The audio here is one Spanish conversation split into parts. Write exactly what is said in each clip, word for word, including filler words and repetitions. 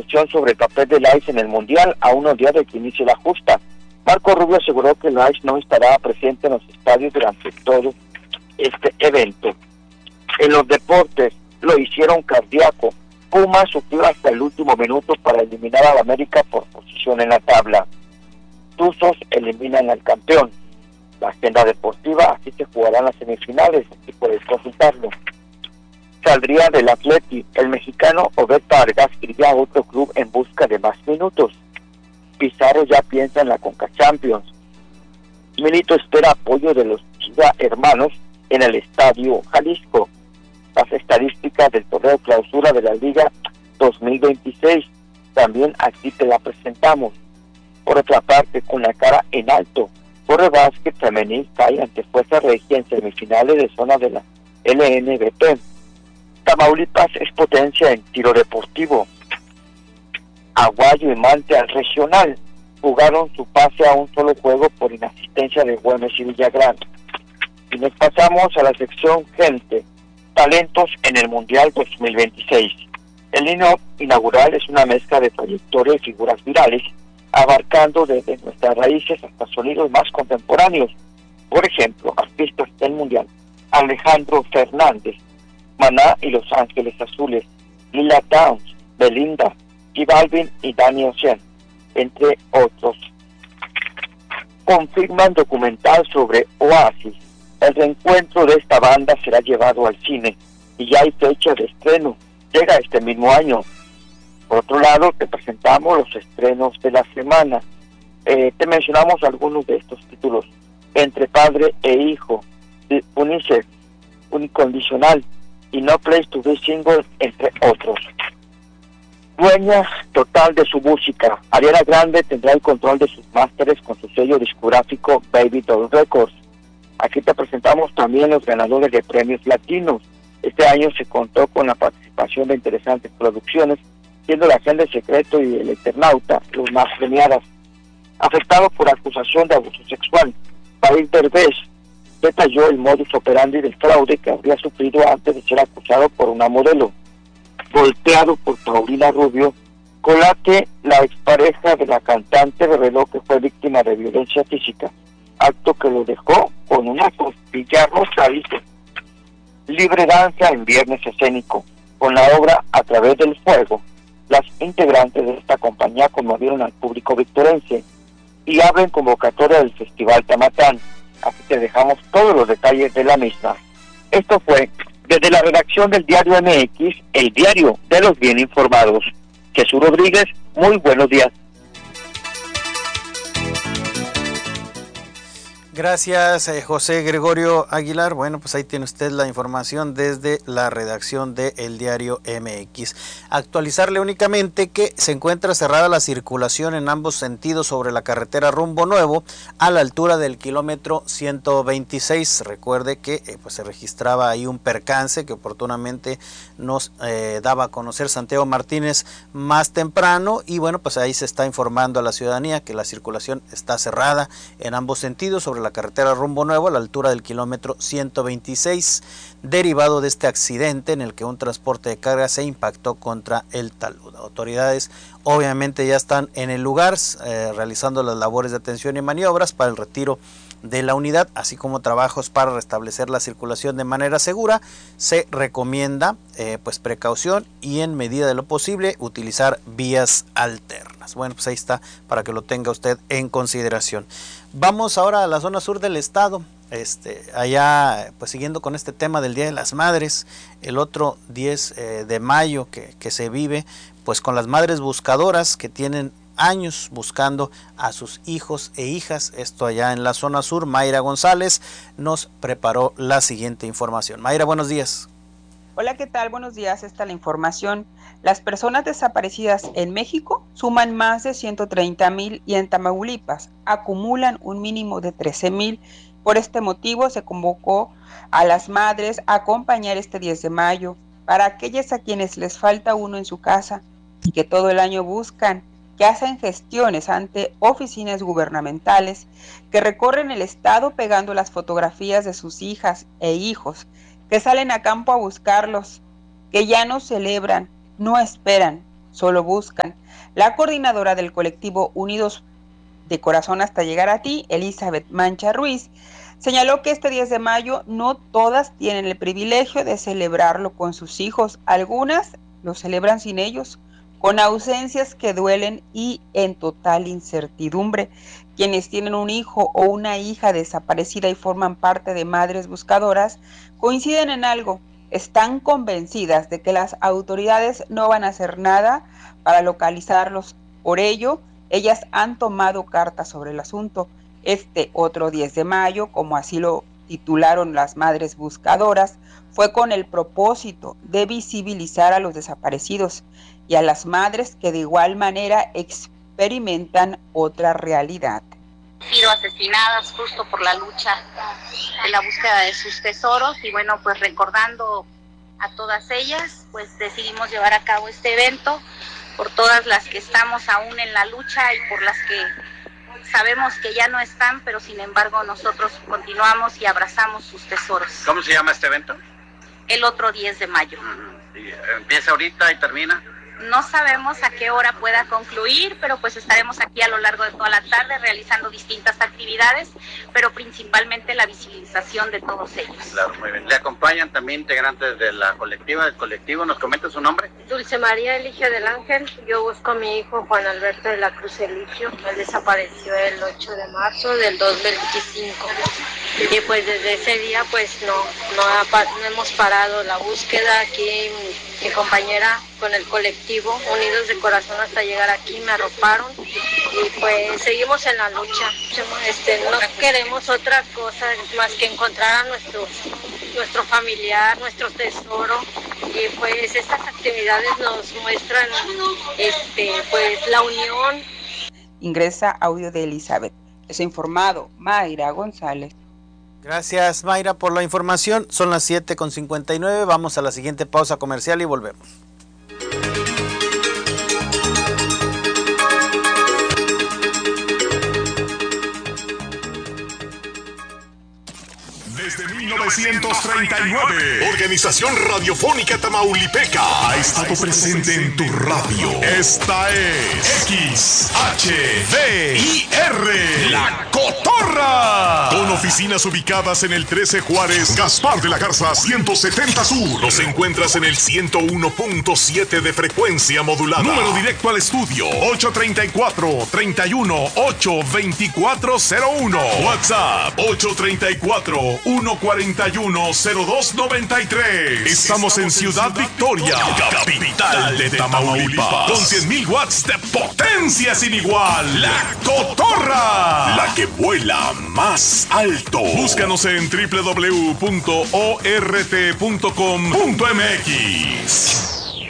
discusión sobre el papel del A I S en el Mundial a unos días de que inicie la justa. Marco Rubio aseguró que el A I S no estará presente en los estadios durante todo este evento. En los deportes lo hicieron cardíaco. Pumas sufrió hasta el último minuto para eliminar a la América por posición en la tabla. Tuzos eliminan al campeón. La agenda deportiva, así se jugarán las semifinales, así puedes consultarlo. Saldría del Atleti, el mexicano Obed Vargas iría a otro club en busca de más minutos. Pizarro ya piensa en la Conca Champions. Milito espera apoyo de los Chiva hermanos en el Estadio Jalisco. Las estadísticas del torneo clausura de la Liga dos mil veintiséis, también aquí te la presentamos. Por otra parte, con la cara en alto, Corre Básquet femenil cae ante Fuerza Regia en semifinales de zona de la L N B P. Tamaulipas es potencia en tiro deportivo. Aguayo y Mante al regional jugaron su pase a un solo juego por inasistencia de Güemes y Villagrán. Y nos pasamos a la sección Gente, talentos en el Mundial dos mil veintiséis. El line-up inaugural es una mezcla de trayectoria y figuras virales, abarcando desde nuestras raíces hasta sonidos más contemporáneos. Por ejemplo, artistas del Mundial: Alejandro Fernández, Maná y Los Ángeles Azules, Lila Downs, Belinda, J Balvin y Dani Ocean, entre otros. Confirman documental sobre Oasis. El reencuentro de esta banda será llevado al cine y ya hay fecha de estreno. Llega este mismo año. Por otro lado, te presentamos los estrenos de la semana. Eh, te mencionamos algunos de estos títulos: Entre Padre e Hijo, UNICEF, Unicondicional y No Place to Be Single, entre otros. Dueña total de su música, Ariana Grande tendrá el control de sus másteres con su sello discográfico Baby Doll Records. Aquí te presentamos también los ganadores de premios latinos. Este año se contó con la participación de interesantes producciones, siendo La Agente Secreto y El Eternauta los más premiadas. Afectado por acusación de abuso sexual, País Derbez detalló el modus operandi del fraude que habría sufrido antes de ser acusado por una modelo. Golpeado por Paulina Rubio, con la que la expareja de la cantante reveló que fue víctima de violencia física, acto que lo dejó con una costilla rota, dice. Libre danza en viernes escénico. Con la obra A Través del Fuego, las integrantes de esta compañía conmovieron al público victorense y abren convocatoria del Festival Tamatán. Así que dejamos todos los detalles de la misma. Esto fue desde la redacción del Diario M X, el diario de los bien informados. Jesús Rodríguez, muy buenos días. Gracias, eh, José Gregorio Aguilar. Bueno, pues ahí tiene usted la información desde la redacción de El Diario M X. Actualizarle únicamente que se encuentra cerrada la circulación en ambos sentidos sobre la carretera Rumbo Nuevo a la altura del kilómetro ciento veintiséis. Recuerde que eh, pues se registraba ahí un percance que oportunamente nos eh, daba a conocer Santiago Martínez más temprano, y bueno, pues ahí se está informando a la ciudadanía que la circulación está cerrada en ambos sentidos sobre la la carretera Rumbo Nuevo a la altura del kilómetro ciento veintiséis, derivado de este accidente en el que un transporte de carga se impactó contra el talud. Autoridades obviamente ya están en el lugar eh, realizando las labores de atención y maniobras para el retiro de la unidad, así como trabajos para restablecer la circulación de manera segura. Se recomienda eh, pues precaución y en medida de lo posible utilizar vías alternas. Bueno, pues ahí está para que lo tenga usted en consideración. Vamos ahora a la zona sur del estado. Este, allá, pues siguiendo con este tema del Día de las Madres, el otro diez eh, de mayo que, que se vive, pues con las madres buscadoras que tienen años buscando a sus hijos e hijas. Esto allá en la zona sur. Mayra González nos preparó la siguiente información. Mayra, buenos días. Hola, ¿qué tal? Buenos días. Esta es la información. Las personas desaparecidas en México suman más de ciento treinta mil y en Tamaulipas acumulan un mínimo de trece mil. Por este motivo se convocó a las madres a acompañar este diez de mayo para aquellas a quienes les falta uno en su casa y que todo el año buscan, que hacen gestiones ante oficinas gubernamentales, que recorren el estado pegando las fotografías de sus hijas e hijos, que salen a campo a buscarlos, que ya no celebran, no esperan, solo buscan. La coordinadora del colectivo Unidos de Corazón hasta llegar a ti, Elizabeth Mancha Ruiz, señaló que este diez de mayo no todas tienen el privilegio de celebrarlo con sus hijos. Algunas lo celebran sin ellos, con ausencias que duelen y en total incertidumbre. Quienes tienen un hijo o una hija desaparecida y forman parte de Madres Buscadoras coinciden en algo: están convencidas de que las autoridades no van a hacer nada para localizarlos. Por ello, ellas han tomado cartas sobre el asunto. Este otro diez de mayo, como así lo titularon las Madres Buscadoras, fue con el propósito de visibilizar a los desaparecidos y a las madres que de igual manera experimentan otra realidad. Han sido asesinadas justo por la lucha de la búsqueda de sus tesoros, y bueno, pues recordando a todas ellas, pues decidimos llevar a cabo este evento por todas las que estamos aún en la lucha y por las que sabemos que ya no están, pero sin embargo nosotros continuamos y abrazamos sus tesoros. ¿Cómo se llama este evento? El otro diez de mayo. ¿Empieza ahorita y termina? No sabemos a qué hora pueda concluir, pero pues estaremos aquí a lo largo de toda la tarde realizando distintas actividades, pero principalmente la visibilización de todos ellos. Claro, muy bien. ¿Le acompañan también integrantes de la colectiva, del colectivo? ¿Nos comenta su nombre? Dulce María Eligio del Ángel. Yo busco a mi hijo Juan Alberto de la Cruz Eligio. Él desapareció el ocho de marzo del dos mil veinticinco. Y pues desde ese día pues no, no, ha, no hemos parado la búsqueda. Aquí mi compañera con el colectivo Unidos de Corazón hasta llegar aquí me arroparon y pues seguimos en la lucha. Este, no queremos otra cosa más que encontrar a nuestro, nuestro familiar, nuestro tesoro, y pues estas actividades nos muestran este, pues la unión. Ingresa audio de Elizabeth. Les ha informado Mayra González. Gracias, Mayra, por la información. Son las siete con cincuenta y nueve. Vamos a la siguiente pausa comercial y volvemos. Desde mil novecientos treinta y nueve, Organización Radiofónica Tamaulipeca ha estado presente en tu radio. Esta es X H D I R, La Cotorra. Con oficinas ubicadas en el trece Juárez, Gaspar de la Garza ciento setenta Sur. Nos encuentras en el ciento uno punto siete de frecuencia modulada. Número directo al estudio ocho treinta y cuatro, treinta y uno, ocho veinticuatro cero uno. WhatsApp ocho treinta y cuatro, uno cuarenta y uno, cero dos noventa y tres. Estamos en Ciudad Victoria, capital de Tamaulipas, con cien mil watts de potencia sin igual. La Cotorra, la que vuela más alto. Búscanos en doble u doble u doble u punto o r t punto com punto m x.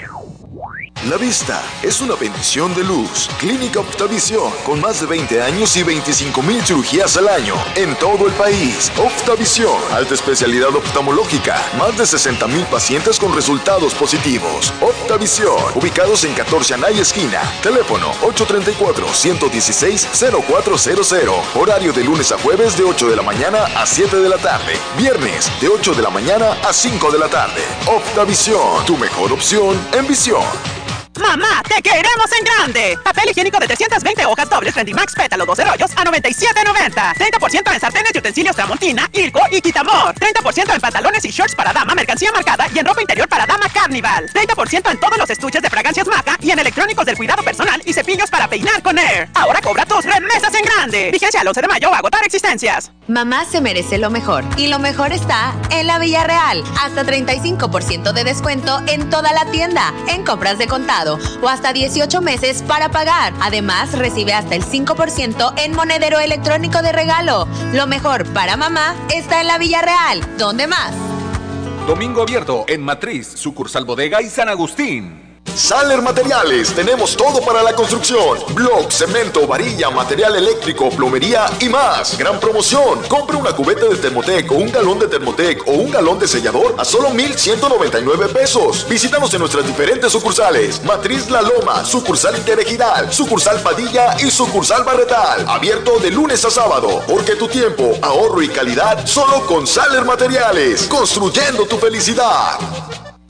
La vista es una bendición de luz. Clínica Optavisión, con más de veinte años y veinticinco mil cirugías al año en todo el país. Optavisión, alta especialidad oftalmológica, más de sesenta mil pacientes con resultados positivos. Optavisión, ubicados en catorce Anaya Esquina. Teléfono ocho treinta y cuatro, ciento dieciséis, cero cuatro cero cero. Horario de lunes a jueves de ocho de la mañana a siete de la tarde. Viernes de ocho de la mañana a cinco de la tarde. Optavisión, tu mejor opción en visión. ¡Mamá, te queremos en grande! Papel higiénico de trescientas veinte hojas dobles Rendimax Pétalo doce rollos a noventa y siete noventa. treinta por ciento en sartenes y utensilios Tramontina, Irco y Quitamor. treinta por ciento en pantalones y shorts para dama, mercancía marcada y en ropa interior para dama Carnival. treinta por ciento en todos los estuches de fragancias Maca y en electrónicos del cuidado personal y cepillos para peinar con Air. Ahora cobra tus remesas en grande. Vigencia al once de mayo, agotar existencias. Mamá se merece lo mejor y lo mejor está en la Villarreal. Hasta treinta y cinco por ciento de descuento en toda la tienda, en compras de contado o hasta dieciocho meses para pagar. Además, recibe hasta el cinco por ciento en monedero electrónico de regalo. Lo mejor para mamá está en la Villarreal. ¿Dónde más? Domingo abierto en Matriz, sucursal Bodega y San Agustín. Saler Materiales, tenemos todo para la construcción: bloc, cemento, varilla, material eléctrico, plomería y más. Gran promoción: compre una cubeta de Thermotec o un galón de Thermotec o un galón de sellador a solo mil ciento noventa y nueve pesos. Visítanos en nuestras diferentes sucursales: Matriz La Loma, sucursal Interregional, sucursal Padilla y sucursal Barretal. Abierto de lunes a sábado, porque tu tiempo, ahorro y calidad solo con Saler Materiales. Construyendo tu felicidad.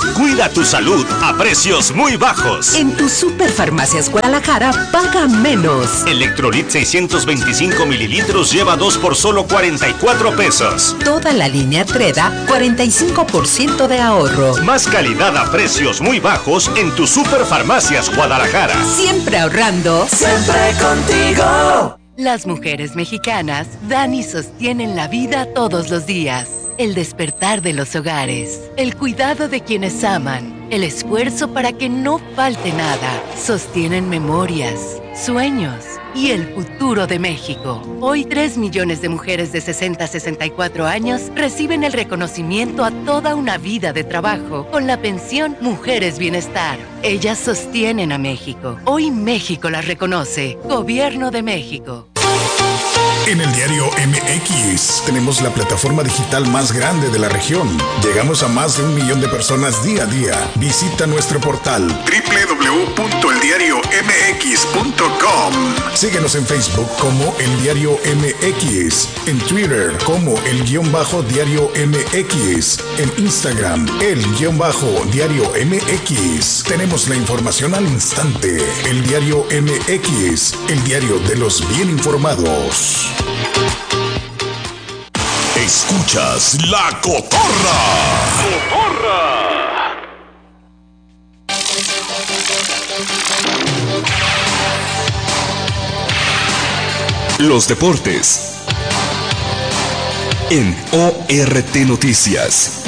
Cuida tu salud a precios muy bajos. En tu Superfarmacias Guadalajara, paga menos. Electrolit seiscientos veinticinco mililitros lleva dos por solo cuarenta y cuatro pesos. Toda la línea Treda, cuarenta y cinco por ciento de ahorro. Más calidad a precios muy bajos en tu Superfarmacias Guadalajara. Siempre ahorrando. Siempre contigo. Las mujeres mexicanas dan y sostienen la vida todos los días. El despertar de los hogares, el cuidado de quienes aman, el esfuerzo para que no falte nada. Sostienen memorias, sueños y el futuro de México. Hoy tres millones de mujeres de sesenta a sesenta y cuatro años reciben el reconocimiento a toda una vida de trabajo con la pensión Mujeres Bienestar. Ellas sostienen a México. Hoy México las reconoce. Gobierno de México. En el diario M X tenemos la plataforma digital más grande de la región. Llegamos a más de un millón de personas día a día. Visita nuestro portal doble u doble u doble u punto el diario m x punto com. Síguenos en Facebook como El Diario M X, en Twitter como El Guión Bajo Diario M X, en Instagram El Guión Bajo Diario M X. Tenemos la información al instante. El Diario M X, el diario de los bien informados. Escuchas La Cotorra. Cotorra. Los deportes en O R T Noticias.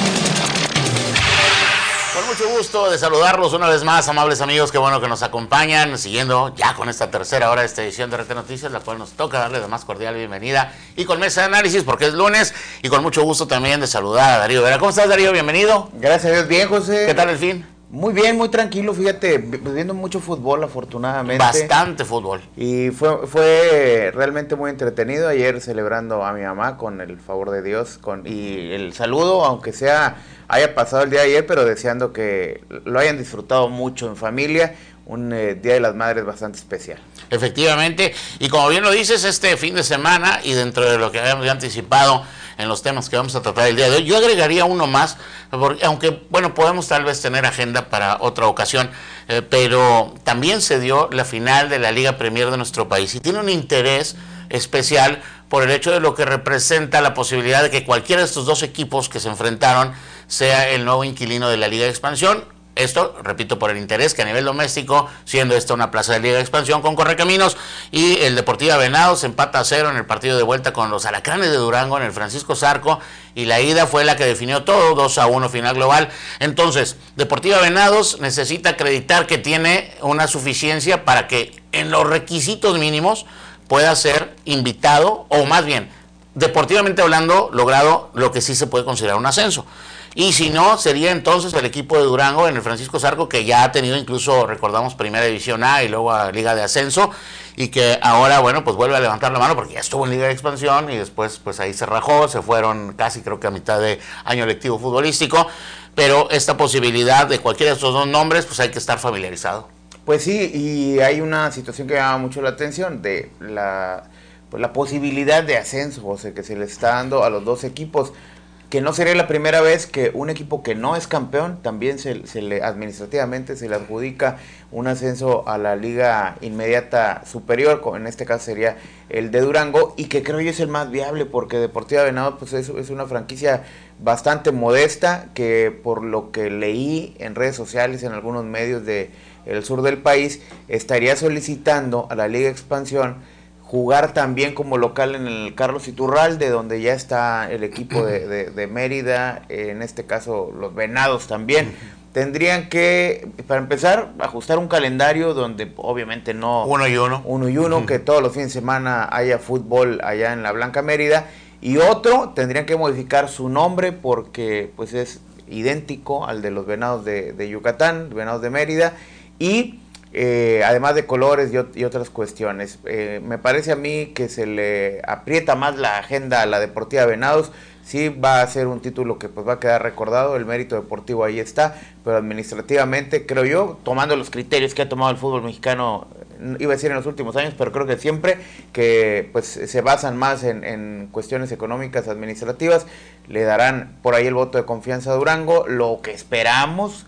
Mucho gusto de saludarlos una vez más, amables amigos, qué bueno que nos acompañan, siguiendo ya con esta tercera hora de esta edición de O R T Noticias, la cual nos toca darle la más cordial bienvenida y con mesa de análisis porque es lunes y con mucho gusto también de saludar a Darío Vera. ¿Cómo estás, Darío? Bienvenido. Gracias a Dios, bien, José. ¿Qué tal el fin? Muy bien, muy tranquilo, fíjate, viendo mucho fútbol afortunadamente. Bastante fútbol. Y fue fue realmente muy entretenido ayer celebrando a mi mamá con el favor de Dios con y el saludo, aunque sea haya pasado el día de ayer, pero deseando que lo hayan disfrutado mucho en familia, un eh, Día de las Madres bastante especial. Efectivamente, y como bien lo dices, este fin de semana y dentro de lo que habíamos ya anticipado en los temas que vamos a tratar el día de hoy, yo agregaría uno más, porque aunque, bueno, podemos tal vez tener agenda para otra ocasión, eh, pero también se dio la final de la Liga Premier de nuestro país y tiene un interés especial por el hecho de lo que representa la posibilidad de que cualquiera de estos dos equipos que se enfrentaron sea el nuevo inquilino de la Liga de Expansión. Esto, repito, por el interés que a nivel doméstico, siendo esta una plaza de Liga de Expansión con Correcaminos, y el Deportiva Venados empata a cero en el partido de vuelta con los Alacranes de Durango en el Francisco Zarco, y la ida fue la que definió todo, dos a uno final global. Entonces, Deportiva Venados necesita acreditar que tiene una suficiencia para que en los requisitos mínimos pueda ser invitado, o más bien, deportivamente hablando, logrado lo que sí se puede considerar un ascenso. Y si no, sería entonces el equipo de Durango en el Francisco Zarco, que ya ha tenido incluso, recordamos, Primera División A y luego a Liga de Ascenso, y que ahora, bueno, pues vuelve a levantar la mano porque ya estuvo en Liga de Expansión y después pues ahí se rajó, se fueron casi creo que a mitad de año lectivo futbolístico, pero esta posibilidad de cualquiera de estos dos nombres, pues hay que estar familiarizado. Pues sí, y hay una situación que llama mucho la atención de la, pues la posibilidad de ascenso, José, que se le está dando a los dos equipos, que no sería la primera vez que un equipo que no es campeón también se, se le administrativamente se le adjudica un ascenso a la liga inmediata superior, en este caso sería el de Durango, y que creo yo es el más viable porque Deportiva Venados pues es, es una franquicia bastante modesta que, por lo que leí en redes sociales, en algunos medios de el sur del país, estaría solicitando a la Liga de Expansión jugar también como local en el Carlos Iturralde, donde ya está el equipo de, de, de Mérida, en este caso los Venados también. Tendrían que, para empezar, ajustar un calendario donde obviamente no... Uno y uno. Uno y uno, uh-huh. Que todos los fines de semana haya fútbol allá en la Blanca Mérida. Y otro, tendrían que modificar su nombre porque pues es idéntico al de los Venados de, de Yucatán, Venados de Mérida, y... Eh, además de colores y, y otras cuestiones. Eh, me parece a mí que se le aprieta más la agenda a la Deportiva Venados. Sí va a ser un título que pues va a quedar recordado, el mérito deportivo ahí está, pero administrativamente creo yo, tomando los criterios que ha tomado el fútbol mexicano, iba a decir en los últimos años, pero creo que siempre, que pues se basan más en, en cuestiones económicas administrativas, le darán por ahí el voto de confianza a Durango. Lo que esperamos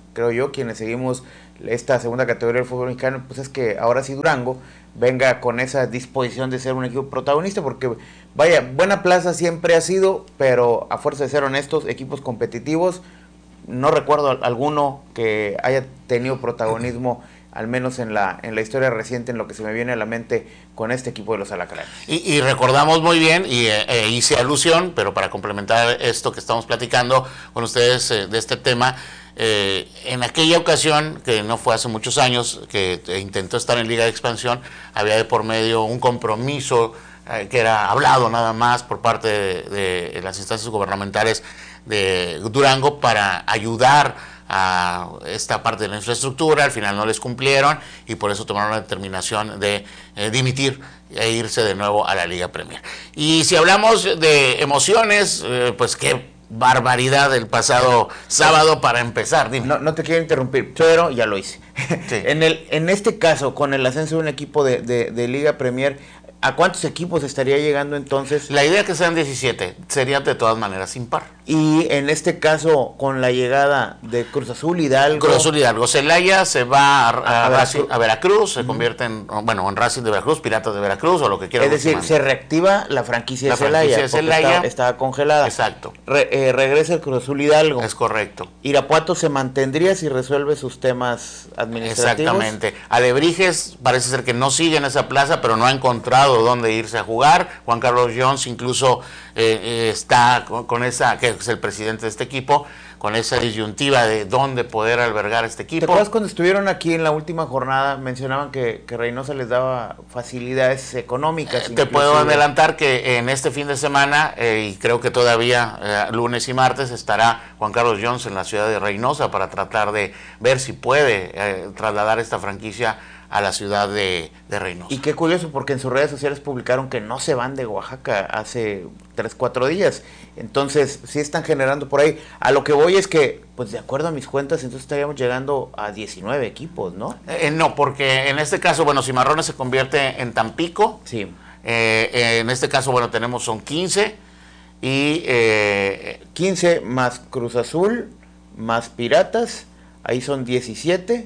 creo yo, quienes seguimos esta segunda categoría del fútbol mexicano, pues es que ahora sí Durango venga con esa disposición de ser un equipo protagonista, porque vaya, buena plaza siempre ha sido, pero a fuerza de ser honestos, equipos competitivos, no recuerdo alguno que haya tenido protagonismo, al menos en la en la historia reciente, en lo que se me viene a la mente con este equipo de los Alacranes. Y, y recordamos muy bien, y eh, hice alusión, pero para complementar esto que estamos platicando con ustedes eh, de este tema, eh, en aquella ocasión, que no fue hace muchos años, que eh, intentó estar en Liga de Expansión, había de por medio un compromiso eh, que era hablado nada más por parte de, de las instancias gubernamentales de Durango para ayudar a esta parte de la infraestructura. Al final no les cumplieron y por eso tomaron la determinación de eh, dimitir e irse de nuevo a la Liga Premier. Y si hablamos de emociones, eh, pues qué barbaridad el pasado sábado para empezar. Dime. No, no te quiero interrumpir, pero ya lo hice. Sí. en el en este caso, con el ascenso de un equipo de, de, de Liga Premier, ¿a cuántos equipos estaría llegando entonces? La idea es que sean diecisiete, sería de todas maneras impar. Y en este caso, con la llegada de Cruz Azul Hidalgo. Cruz Azul Hidalgo. Celaya se va a, a, a, Veracruz. a Veracruz, se uh-huh. convierte en, bueno, en Racing de Veracruz, Piratas de Veracruz o lo que quieran. Es decir, se reactiva la franquicia de Celaya. La franquicia de Celaya. Estaba, estaba congelada. Exacto. Re, eh, regresa el Cruz Azul Hidalgo. Es correcto. Irapuato se mantendría si resuelve sus temas administrativos. Exactamente. Alebrijes parece ser que no sigue en esa plaza, pero no ha encontrado dónde irse a jugar. Juan Carlos Jones incluso eh, eh, está con, con esa, que es el presidente de este equipo, con esa disyuntiva de dónde poder albergar este equipo. ¿Te acuerdas cuando estuvieron aquí en la última jornada? Mencionaban que, que Reynosa les daba facilidades económicas. Eh, te puedo adelantar que en este fin de semana, eh, y creo que todavía eh, lunes y martes, estará Juan Carlos Jones en la ciudad de Reynosa para tratar de ver si puede eh, trasladar esta franquicia a la ciudad de, de Reynosa. Y qué curioso, porque en sus redes sociales publicaron que no se van de Oaxaca hace tres, cuatro días. Entonces, sí están generando por ahí. A lo que voy es que, pues de acuerdo a mis cuentas, entonces estaríamos llegando a diecinueve equipos, ¿no? Eh, no, porque en este caso, bueno, Cimarrones se convierte en Tampico. Sí. Eh, eh, en este caso, bueno, tenemos son quince. Y eh, quince más Cruz Azul, más Piratas, ahí son diecisiete.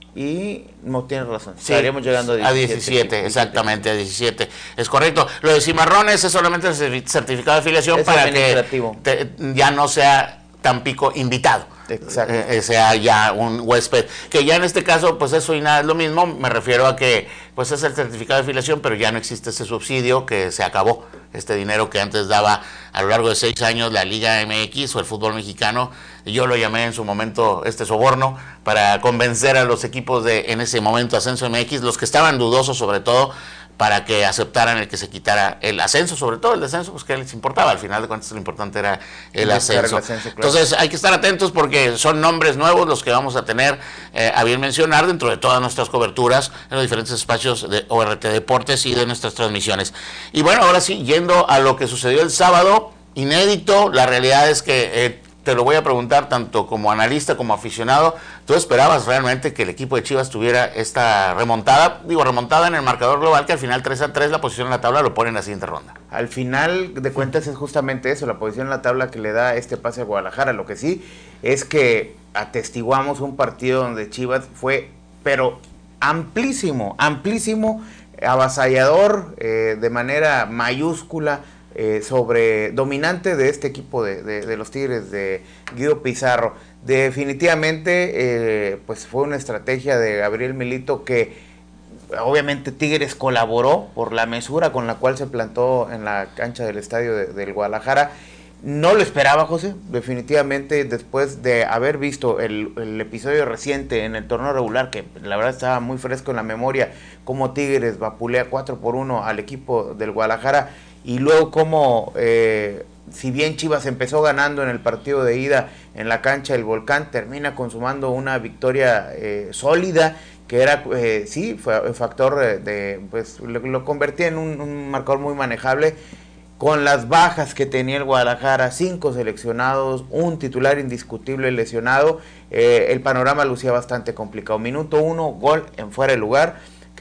Y no tienes razón, sí, estaríamos llegando a diecisiete. A diecisiete, exactamente, a diecisiete. Es correcto. Lo de Cimarrones es solamente el certificado de afiliación es para que te, ya no sea Tampico invitado. Exacto. Eh, sea ya un huésped. Que ya en este caso, pues eso y nada es lo mismo. Me refiero a que pues es el certificado de afiliación, pero ya no existe ese subsidio, que se acabó. Este dinero que antes daba a lo largo de seis años la Liga M X o el fútbol mexicano, yo lo llamé en su momento este soborno, para convencer a los equipos de, en ese momento, Ascenso M X, los que estaban dudosos sobre todo, para que aceptaran el que se quitara el ascenso, sobre todo el descenso, pues que les importaba, al final de cuentas lo importante era el ascenso. El ascenso, claro. Entonces hay que estar atentos porque son nombres nuevos los que vamos a tener eh, a bien mencionar dentro de todas nuestras coberturas en los diferentes espacios de O R T Deportes y de nuestras transmisiones. Y bueno, ahora sí, yendo a lo que sucedió el sábado, inédito, la realidad es que eh, te lo voy a preguntar tanto como analista como aficionado. ¿Tú esperabas realmente que el equipo de Chivas tuviera esta remontada? Digo, remontada en el marcador global, que al final tres a tres la posición en la tabla lo pone en la siguiente ronda. Al final de cuentas es justamente eso, la posición en la tabla que le da este pase a Guadalajara. Lo que sí es que atestiguamos un partido donde Chivas fue, pero amplísimo, amplísimo, avasallador, eh, de manera mayúscula, Eh, sobre dominante de este equipo de, de, de los Tigres de Guido Pizarro. Definitivamente eh, pues fue una estrategia de Gabriel Milito que obviamente Tigres colaboró por la mesura con la cual se plantó en la cancha del estadio de, del Guadalajara. No lo esperaba, José, definitivamente, después de haber visto el, el episodio reciente en el torneo regular, que la verdad estaba muy fresco en la memoria, como Tigres vapulea cuatro por uno al equipo del Guadalajara. Y luego como, eh, si bien Chivas empezó ganando en el partido de ida en la cancha del Volcán, termina consumando una victoria eh, sólida, que era, eh, sí, fue factor de, de pues lo, lo convertía en un, un marcador muy manejable, con las bajas que tenía el Guadalajara, cinco seleccionados, un titular indiscutible lesionado, eh, el panorama lucía bastante complicado. Minuto uno, gol en fuera de lugar, que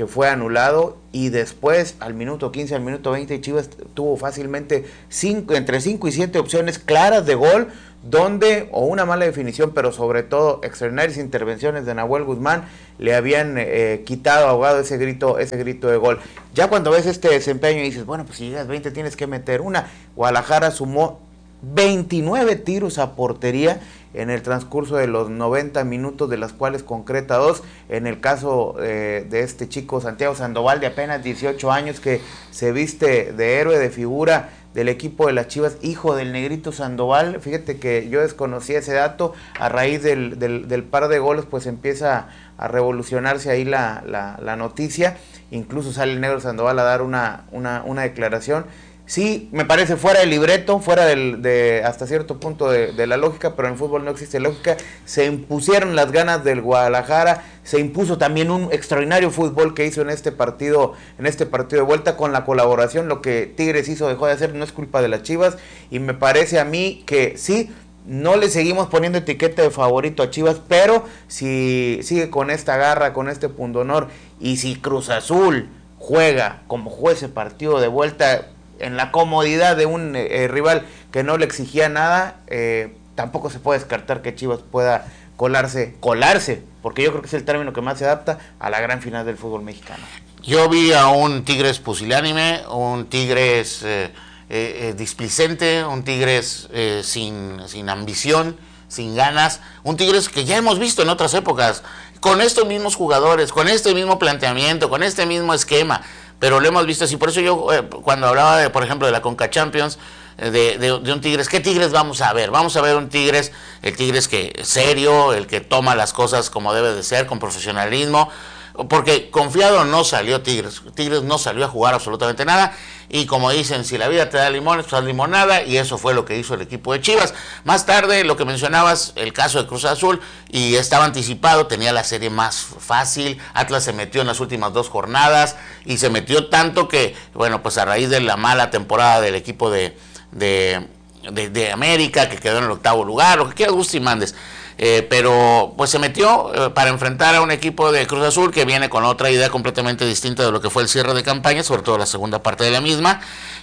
que fue anulado, y después al minuto quince, al minuto veinte, Chivas tuvo fácilmente cinco, entre cinco y siete opciones claras de gol, donde, o una mala definición, pero sobre todo extraordinarias intervenciones de Nahuel Guzmán, le habían eh, quitado, ahogado ese grito, ese grito de gol. Ya cuando ves este desempeño y dices, bueno, pues si llegas veinte tienes que meter una. Guadalajara sumó veintinueve tiros a portería en el transcurso de los noventa minutos, de las cuales concreta dos. En el caso eh, de este chico Santiago Sandoval, de apenas dieciocho años, que se viste de héroe, de figura del equipo de las Chivas, hijo del Negrito Sandoval. Fíjate que yo desconocía ese dato. A raíz del, del, del par de goles, pues empieza a revolucionarse ahí la, la, la noticia. Incluso sale el Negro Sandoval a dar una, una, una declaración. Sí, me parece fuera del libreto, fuera del, de hasta cierto punto de, de la lógica, pero en el fútbol no existe lógica. Se impusieron las ganas del Guadalajara, se impuso también un extraordinario fútbol que hizo en este partido, en este partido de vuelta, con la colaboración. Lo que Tigres hizo, dejó de hacer, no es culpa de las Chivas, y me parece a mí que sí, no le seguimos poniendo etiqueta de favorito a Chivas, pero si sigue con esta garra, con este pundonor, y si Cruz Azul juega como jugó ese partido de vuelta, en la comodidad de un eh, rival que no le exigía nada, eh, tampoco se puede descartar que Chivas pueda colarse, colarse, porque yo creo que es el término que más se adapta a la gran final del fútbol mexicano. Yo vi a un Tigres pusilánime, un Tigres eh, eh, displicente, un Tigres eh, sin, sin ambición, sin ganas, un Tigres que ya hemos visto en otras épocas, con estos mismos jugadores, con este mismo planteamiento, con este mismo esquema, pero lo hemos visto así. Por eso yo, eh, cuando hablaba, de, por ejemplo, de la Conca Champions, eh, de, de, de un Tigres, ¿qué Tigres vamos a ver? Vamos a ver un Tigres, el Tigres que es serio, el que toma las cosas como debe de ser, con profesionalismo, porque confiado no salió Tigres. Tigres no salió a jugar absolutamente nada, y como dicen, si la vida te da limones, pues haz limonada, y eso fue lo que hizo el equipo de Chivas. Más tarde, lo que mencionabas, el caso de Cruz Azul, y estaba anticipado, tenía la serie más fácil. Atlas se metió en las últimas dos jornadas, y se metió tanto que, bueno, pues a raíz de la mala temporada del equipo de, de, de, de América, que quedó en el octavo lugar, lo que quieras, Gusti Mandes, Eh, pero pues se metió eh, para enfrentar a un equipo de Cruz Azul que viene con otra idea completamente distinta de lo que fue el cierre de campaña, sobre todo la segunda parte de la misma,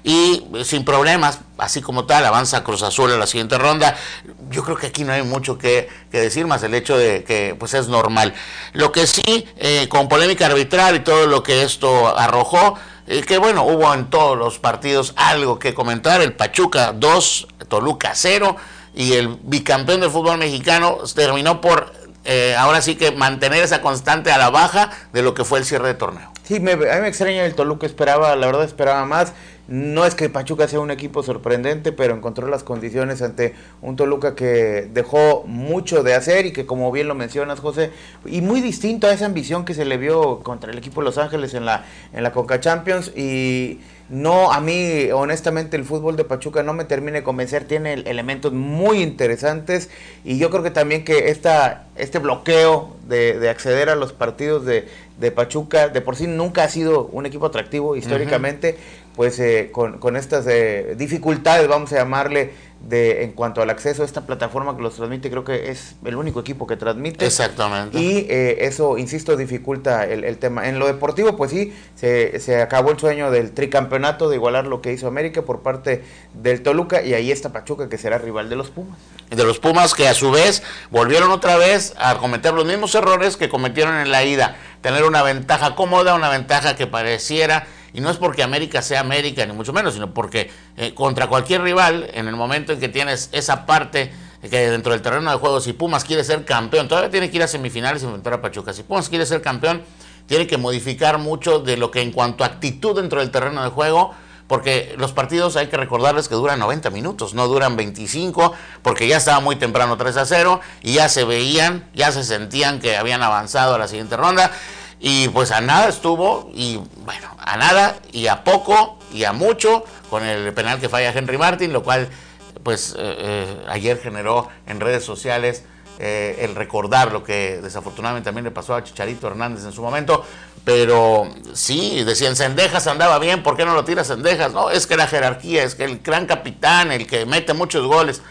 y eh, sin problemas, así como tal, avanza Cruz Azul a la siguiente ronda. Yo creo que aquí no hay mucho que, que decir, más el hecho de que pues es normal. Lo que sí, eh, con polémica arbitral y todo lo que esto arrojó, eh, que bueno, hubo en todos los partidos algo que comentar. El Pachuca dos, Toluca cero, y el bicampeón del fútbol mexicano terminó por, eh, ahora sí que mantener esa constante a la baja de lo que fue el cierre de torneo. Sí, me, a mí me extraña el Toluca, esperaba, la verdad esperaba más. No es que Pachuca sea un equipo sorprendente, pero encontró las condiciones ante un Toluca que dejó mucho de hacer, y que, como bien lo mencionas, José, y muy distinto a esa ambición que se le vio contra el equipo de Los Ángeles en la, en la Conca Champions. Y no, a mí honestamente el fútbol de Pachuca no me termina de convencer, tiene elementos muy interesantes, y yo creo que también que esta, este bloqueo de, de acceder a los partidos de, de Pachuca, de por sí nunca ha sido un equipo atractivo históricamente. Uh-huh. Pues eh, con, con estas eh, dificultades, vamos a llamarle, de en cuanto al acceso a esta plataforma que los transmite, creo que es el único equipo que transmite. Exactamente. Y eh, eso, insisto, dificulta el, el tema. En lo deportivo, pues sí, se, se acabó el sueño del tricampeonato, de igualar lo que hizo América por parte del Toluca, y ahí está Pachuca, que será rival de los Pumas. De los Pumas, que a su vez volvieron otra vez a cometer los mismos errores que cometieron en la ida. Tener una ventaja cómoda, una ventaja que pareciera, y no es porque América sea América, ni mucho menos, sino porque eh, contra cualquier rival, en el momento en que tienes esa parte que dentro del terreno de juego, si Pumas quiere ser campeón, todavía tiene que ir a semifinales y enfrentar a Pachuca. Si Pumas quiere ser campeón, tiene que modificar mucho de lo que en cuanto a actitud dentro del terreno de juego, porque los partidos hay que recordarles que duran noventa minutos, no duran veinticinco, porque ya estaba muy temprano tres a cero, y ya se veían, ya se sentían que habían avanzado a la siguiente ronda. Y pues a nada estuvo, y bueno, a nada, y a poco, y a mucho, con el penal que falla Henry Martin, lo cual pues eh, eh, ayer generó en redes sociales eh, el recordar lo que desafortunadamente también le pasó a Chicharito Hernández en su momento. Pero sí, decían, Cendejas andaba bien, ¿por qué no lo tira Cendejas? No, es que la jerarquía, es que el gran capitán, el que mete muchos goles.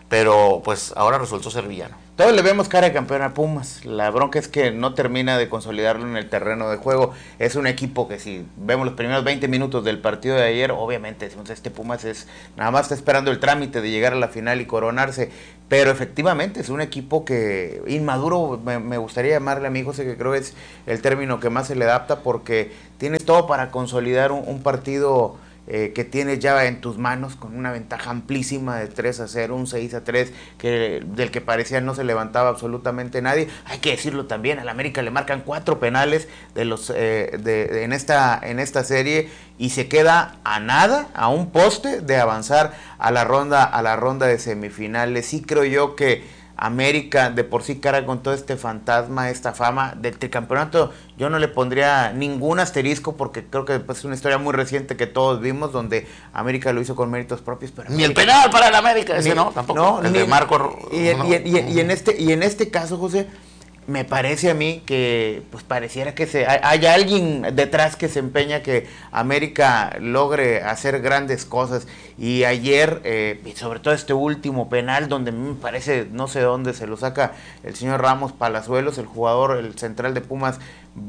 pero pues ahora resultó ser villano. Todos le vemos cara de campeón a Pumas. La bronca es que no termina de consolidarlo en el terreno de juego. Es un equipo que si vemos los primeros veinte minutos del partido de ayer, obviamente decimos, este Pumas es nada más está esperando el trámite de llegar a la final y coronarse. Pero efectivamente es un equipo que inmaduro, me, me gustaría llamarle a mi José, que creo es el término que más se le adapta, porque tienes todo para consolidar un, un partido Eh, que tienes ya en tus manos con una ventaja amplísima de tres a cero, un seis a tres, que, del que parecía no se levantaba absolutamente nadie. Hay que decirlo también, al América le marcan cuatro penales de los eh, de, de, en, esta, en esta serie y se queda a nada, a un poste de avanzar a la ronda, a la ronda de semifinales. Sí creo yo que América de por sí cara con todo este fantasma, esta fama del tricampeonato, yo no le pondría ningún asterisco porque creo que pues, es una historia muy reciente que todos vimos donde América lo hizo con méritos propios. Pero ni América, el penal para el América, ese ni, no, tampoco. No, el ni, de Marco. Y, no. y, y, y, en este, y en este caso, José, me parece a mí que pues pareciera que se hay, hay alguien detrás que se empeña que América logre hacer grandes cosas. Y ayer, eh, y sobre todo este último penal, donde me parece, no sé dónde se lo saca el señor Ramos Palazuelos, el jugador, el central de Pumas,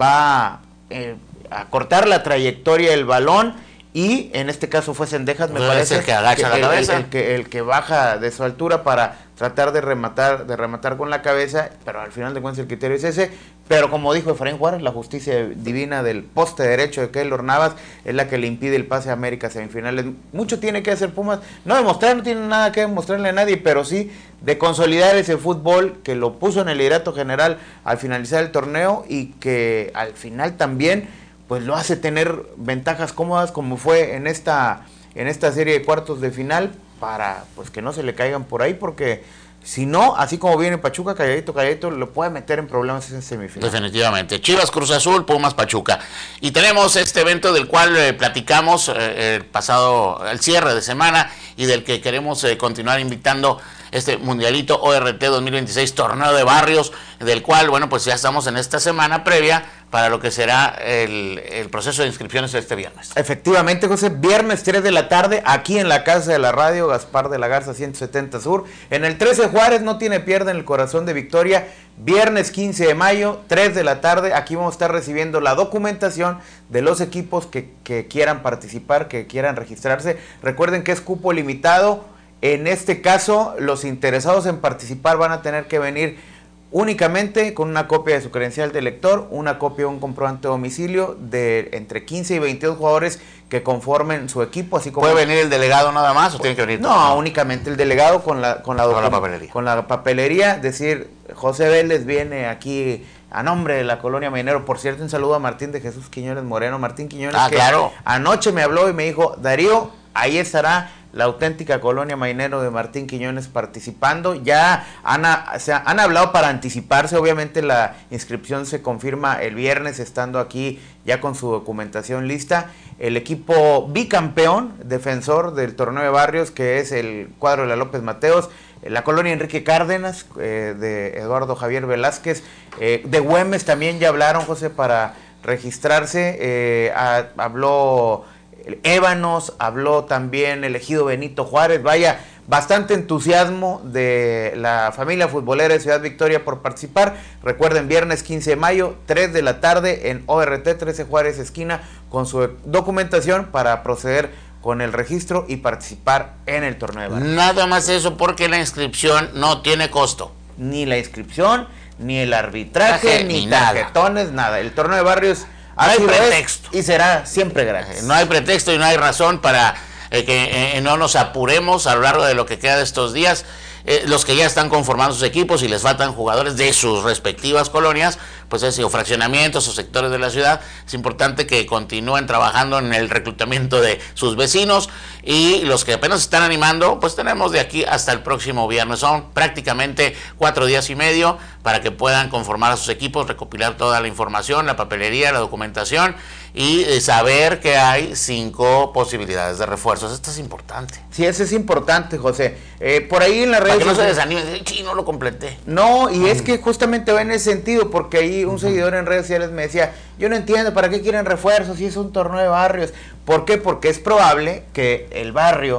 va eh, a cortar la trayectoria del balón. Y en este caso fue Cendejas, me no parece, es el que agacha que la el, cabeza. El, el, que, el que baja de su altura para tratar de rematar, de rematar con la cabeza, pero al final de cuentas el criterio es ese. Pero como dijo Efraín Juárez, la justicia divina del poste derecho de Keylor Navas es la que le impide el pase a América a semifinales. Mucho tiene que hacer Pumas, no demostrar, no tiene nada que demostrarle a nadie, pero sí de consolidar ese fútbol que lo puso en el liderato general al finalizar el torneo y que al final también pues lo hace tener ventajas cómodas como fue en esta en esta serie de cuartos de final para pues que no se le caigan por ahí, porque si no, así como viene Pachuca, calladito, calladito, lo puede meter en problemas en semifinal. Definitivamente. Chivas, Cruz Azul, Pumas, Pachuca. Y tenemos este evento del cual eh, platicamos eh, el pasado, el cierre de semana y del que queremos eh, continuar invitando, este Mundialito O R T dos mil veintiséis, torneo de barrios, del cual, bueno, pues ya estamos en esta semana previa para lo que será el, el proceso de inscripciones este viernes. Efectivamente, José, viernes tres de la tarde, aquí en la Casa de la Radio, Gaspar de la Garza ciento setenta Sur, en el trece Juárez, no tiene pierde en el corazón de Victoria, viernes quince de mayo, tres de la tarde, aquí vamos a estar recibiendo la documentación de los equipos que, que quieran participar, que quieran registrarse. Recuerden que es cupo limitado. En este caso, los interesados en participar van a tener que venir únicamente con una copia de su credencial de lector, una copia de un comprobante de domicilio de entre quince y veintidós jugadores que conformen su equipo, así como... ¿Puede venir el delegado nada más o tiene que venir? No, todo? únicamente el delegado con la con la, con la papelería. Con la papelería, decir, José Vélez viene aquí a nombre de la Colonia Marinero. Por cierto, un saludo a Martín de Jesús Quiñones Moreno. Martín Quiñones, ah, que claro. anoche me habló y me dijo, Darío, ahí estará la auténtica Colonia Marinero de Martín Quiñones participando. Ya han, o sea, han hablado para anticiparse, obviamente la inscripción se confirma el viernes, estando aquí ya con su documentación lista. El equipo bicampeón, defensor del torneo de barrios, que es el cuadro de la López Mateos, la Colonia Enrique Cárdenas, eh, de Eduardo Javier Velázquez, eh, de Güemes también ya hablaron, José, para registrarse. eh, a, habló Ébanos, habló también el ejido Benito Juárez. Vaya, bastante entusiasmo de la familia futbolera de Ciudad Victoria por participar. Recuerden, viernes quince de mayo, tres de la tarde en O R T trece Juárez esquina, con su documentación para proceder con el registro y participar en el torneo de barrios. Nada más eso, porque la inscripción no tiene costo. Ni la inscripción, ni el arbitraje, Traje, ni, ni tarjetones, nada. nada. El torneo de barrios no hay pretexto. Y será siempre gratis. No hay pretexto y no hay razón para eh, que eh, no nos apuremos a lo largo de lo que queda de estos días. Eh, los que ya están conformando sus equipos y les faltan jugadores de sus respectivas colonias, pues es, o fraccionamientos o sectores de la ciudad, es importante que continúen trabajando en el reclutamiento de sus vecinos, y los que apenas están animando, pues tenemos de aquí hasta el próximo viernes. Son prácticamente cuatro días y medio para que puedan conformar a sus equipos, recopilar toda la información, la papelería, la documentación, y eh, saber que hay cinco posibilidades de refuerzos. Esto es importante. Sí, eso es importante, José. Eh, por ahí en la red... Para que no se desanimen, sí, no lo completé. No, y es que justamente va en ese sentido, porque ahí un seguidor en redes sociales me decía, yo no entiendo para qué quieren refuerzos si es un torneo de barrios. ¿Por qué? Porque es probable que el barrio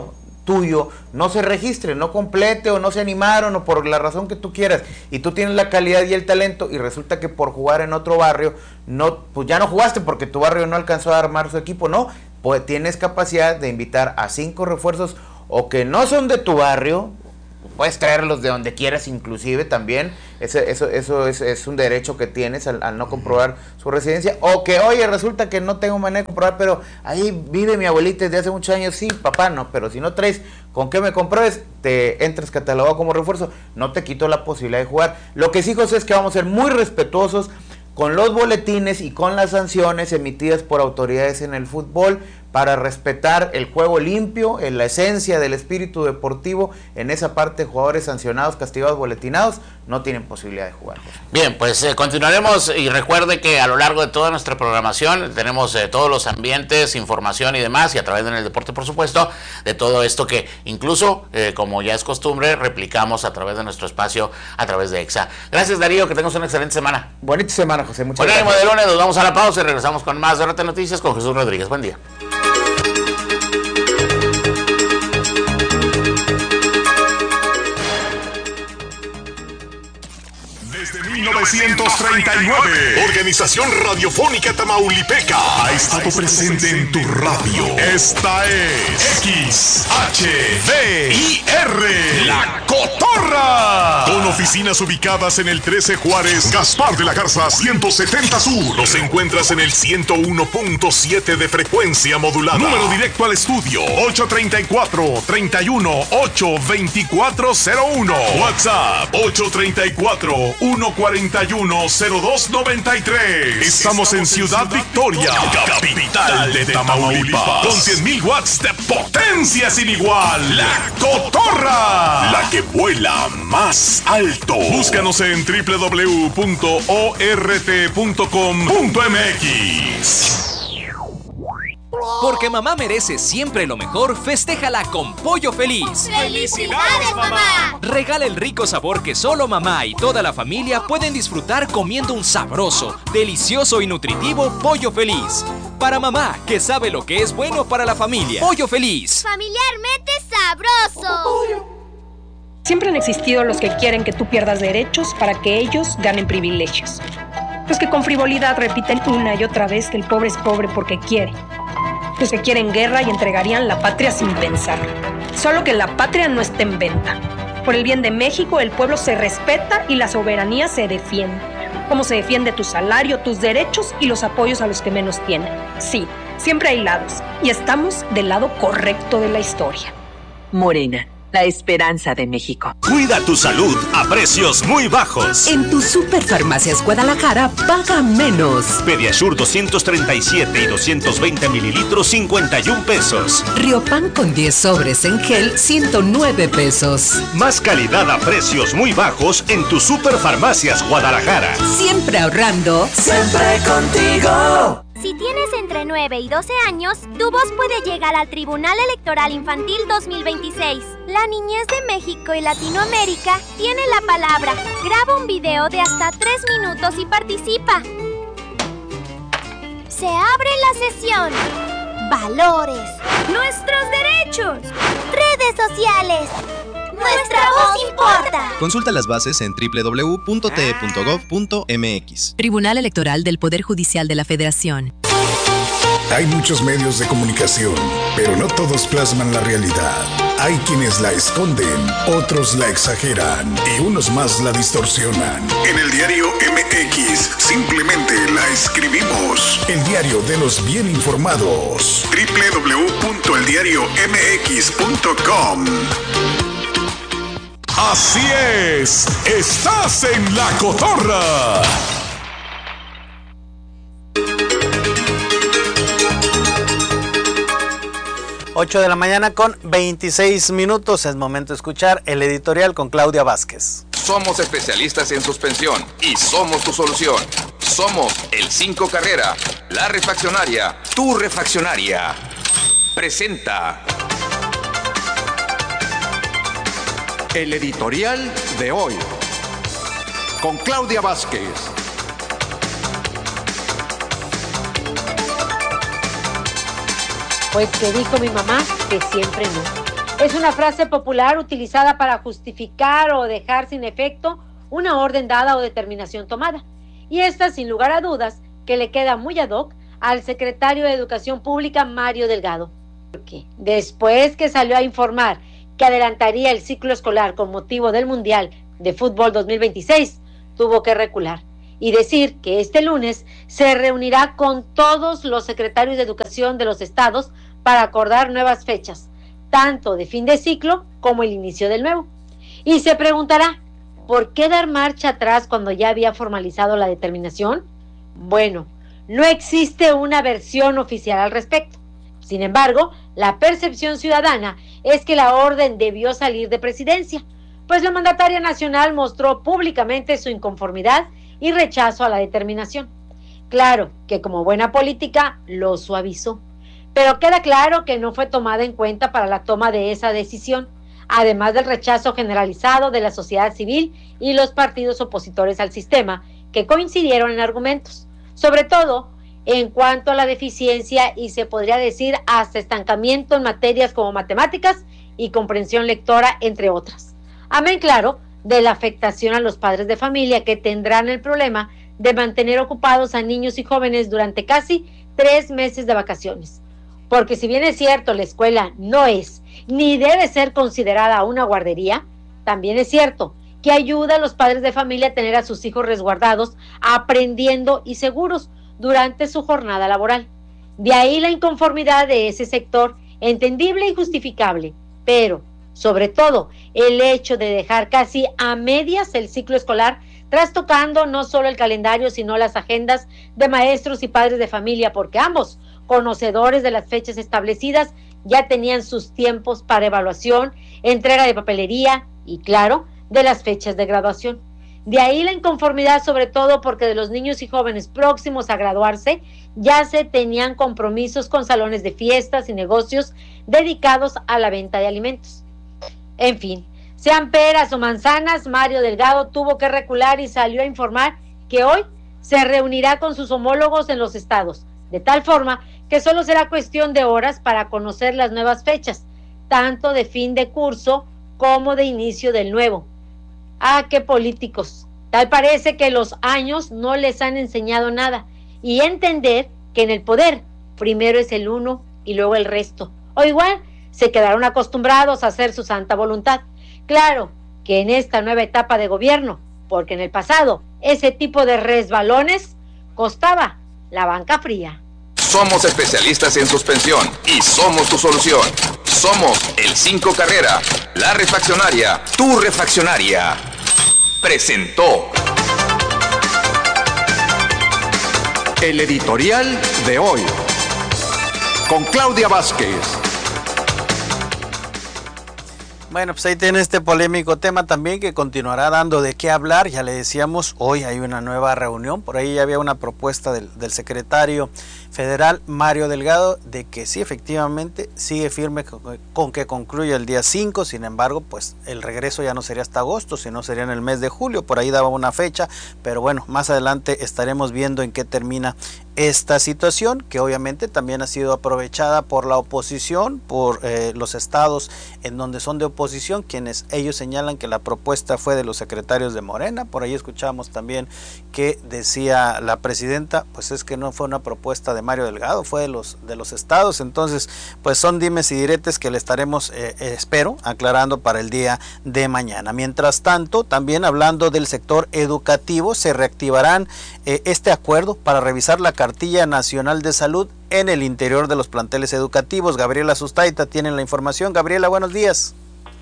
tuyo no se registre, no complete o no se animaron o por la razón que tú quieras, y tú tienes la calidad y el talento y resulta que por jugar en otro barrio no, pues ya no jugaste porque tu barrio no alcanzó a armar su equipo, no, pues tienes capacidad de invitar a cinco refuerzos o que no son de tu barrio, puedes traerlos de donde quieras inclusive también, eso, eso, eso es, es un derecho que tienes al, al no comprobar su residencia, o que oye, resulta que no tengo manera de comprobar, pero ahí vive mi abuelita desde hace muchos años, sí, papá, no, pero si no traes con qué me compruebes, te entras catalogado como refuerzo, no te quito la posibilidad de jugar. Lo que sí, José, es que vamos a ser muy respetuosos con los boletines y con las sanciones emitidas por autoridades en el fútbol, para respetar el juego limpio, en la esencia del espíritu deportivo. En esa parte, jugadores sancionados, castigados, boletinados, no tienen posibilidad de jugar. Bien, pues eh, continuaremos, y recuerde que a lo largo de toda nuestra programación tenemos eh, todos los ambientes, información y demás, y a través de En el Deporte, por supuesto, de todo esto que incluso, eh, como ya es costumbre, replicamos a través de nuestro espacio, a través de EXA. Gracias, Darío, que tengas una excelente semana. Bonita semana, José, muchas Buen gracias. ánimo de lunes, nos vamos a la pausa y regresamos con más de R T Noticias con Jesús Rodríguez. Buen día. mil novecientos treinta y nueve, Organización Radiofónica Tamaulipeca ha estado presente en tu radio. Esta es X H V I R, La Cotorra. Con oficinas ubicadas en el trece Juárez, Gaspar de la Garza ciento setenta Sur. Nos encuentras en el ciento uno punto siete de frecuencia modulada. Número directo al estudio ocho treinta y cuatro, treinta y uno, ocho veinticuatro cero uno. WhatsApp ocho treinta y cuatro, uno cuarenta y uno, cero dos noventa y tres. Estamos en Ciudad Victoria, capital de Tamaulipas, con cien mil watts de potencia sin igual. La Cotorra, la que vuela más alto. Búscanos en doble u doble u doble u punto o r t punto com punto m x. Porque mamá merece siempre lo mejor, festéjala con Pollo Feliz. ¡Felicidades, mamá! Regala el rico sabor que solo mamá y toda la familia pueden disfrutar comiendo un sabroso, delicioso y nutritivo Pollo Feliz. Para mamá, que sabe lo que es bueno para la familia. Pollo Feliz. Familiarmente sabroso. Siempre han existido los que quieren que tú pierdas derechos para que ellos ganen privilegios. Los que con frivolidad repiten una y otra vez que el pobre es pobre porque quiere. Los que quieren guerra y entregarían la patria sin pensar. Solo que la patria no está en venta. Por el bien de México, el pueblo se respeta y la soberanía se defiende. Como se defiende tu salario, tus derechos y los apoyos a los que menos tienen. Sí, siempre hay lados. Y estamos del lado correcto de la historia. Morena, la esperanza de México. Cuida tu salud a precios muy bajos. En tus Superfarmacias Guadalajara, paga menos. Pediasur doscientos treinta y siete y doscientos veinte mililitros, cincuenta y un pesos. Riopan con diez sobres en gel, ciento nueve pesos. Más calidad a precios muy bajos en tus Superfarmacias Guadalajara. Siempre ahorrando. Siempre contigo. Si tienes entre nueve y doce años, tu voz puede llegar al Tribunal Electoral Infantil dos mil veintiséis. La niñez de México y Latinoamérica tiene la palabra. Graba un video de hasta tres minutos y participa. Se abre la sesión. Valores. Nuestros derechos. Redes sociales. Nuestra voz importa. Consulta las bases en doble u doble u doble u punto t e punto gov punto m x. Tribunal Electoral del Poder Judicial de la Federación. Hay muchos medios de comunicación, pero no todos plasman la realidad. Hay quienes la esconden, otros la exageran y unos más la distorsionan. En el diario M X simplemente la escribimos. El diario de los bien informados. doble u doble u doble u punto el diario m x punto com. Así es, estás en La Cotorra. ocho de la mañana con veintiséis minutos. Es momento de escuchar el editorial con Claudia Vázquez. Somos especialistas en suspensión y somos tu solución. Somos el cinco Carrera, la refaccionaria, tu refaccionaria. Presenta el editorial de hoy con Claudia Vázquez. Pues que dijo mi mamá que siempre no. Es una frase popular utilizada para justificar o dejar sin efecto una orden dada o determinación tomada. Y esta, sin lugar a dudas, que le queda muy ad hoc al secretario de Educación Pública, Mario Delgado. Porque después que salió a informar que adelantaría el ciclo escolar con motivo del Mundial de Fútbol dos mil veintiséis, tuvo que recular y decir que este lunes se reunirá con todos los secretarios de Educación de los estados para acordar nuevas fechas, tanto de fin de ciclo como el inicio del nuevo. Y se preguntará, ¿por qué dar marcha atrás cuando ya había formalizado la determinación? Bueno, no existe una versión oficial al respecto. Sin embargo, la percepción ciudadana es que la orden debió salir de presidencia, pues la mandataria nacional mostró públicamente su inconformidad y rechazo a la determinación. Claro que como buena política lo suavizó, pero queda claro que no fue tomada en cuenta para la toma de esa decisión, además del rechazo generalizado de la sociedad civil y los partidos opositores al sistema, que coincidieron en argumentos, sobre todo en cuanto a la deficiencia y se podría decir hasta estancamiento en materias como matemáticas y comprensión lectora, entre otras. Amén, claro, de la afectación a los padres de familia que tendrán el problema de mantener ocupados a niños y jóvenes durante casi tres meses de vacaciones. Porque si bien es cierto, la escuela no es ni debe ser considerada una guardería, también es cierto que ayuda a los padres de familia a tener a sus hijos resguardados, aprendiendo y seguros durante su jornada laboral. De ahí la inconformidad de ese sector, entendible y justificable, pero sobre todo el hecho de dejar casi a medias el ciclo escolar, trastocando no solo el calendario, sino las agendas de maestros y padres de familia, porque ambos, conocedores de las fechas establecidas, ya tenían sus tiempos para evaluación, entrega de papelería y, claro, de las fechas de graduación. De ahí la inconformidad, sobre todo porque de los niños y jóvenes próximos a graduarse ya se tenían compromisos con salones de fiestas y negocios dedicados a la venta de alimentos. En fin, sean peras o manzanas, Mario Delgado tuvo que recular y salió a informar que hoy se reunirá con sus homólogos en los estados, de tal forma que solo será cuestión de horas para conocer las nuevas fechas, tanto de fin de curso como de inicio del nuevo. Ah, qué políticos. Tal parece que los años no les han enseñado nada y entender que en el poder primero es el uno y luego el resto. O igual se quedaron acostumbrados a hacer su santa voluntad. Claro que en esta nueva etapa de gobierno, porque en el pasado ese tipo de resbalones costaba la banca fría. Somos especialistas en suspensión y somos tu solución. Somos el cinco Carrera, la refaccionaria, tu refaccionaria. Presentó el editorial de hoy con Claudia Vázquez. Bueno, pues ahí tiene este polémico tema también que continuará dando de qué hablar. Ya le decíamos, hoy hay una nueva reunión. Por ahí ya había una propuesta del, del secretario federal Mario Delgado de que sí, efectivamente, sigue firme con, con que concluya el día cinco. Sin embargo, pues el regreso ya no sería hasta agosto, sino sería en el mes de julio. Por ahí daba una fecha, pero bueno, más adelante estaremos viendo en qué termina esta situación, que obviamente también ha sido aprovechada por la oposición, por eh, los estados en donde son de oposición, quienes ellos señalan que la propuesta fue de los secretarios de Morena. Por ahí escuchamos también que decía la presidenta, pues es que no fue una propuesta de Mario Delgado, fue de los de los estados. Entonces, pues son dimes y diretes que le estaremos, eh, eh, espero, aclarando para el día de mañana. Mientras tanto, también hablando del sector educativo, se reactivarán eh, este acuerdo para revisar la Cartilla Nacional de Salud en el interior de los planteles educativos. Gabriela Sustaita tiene la información. Gabriela, buenos días.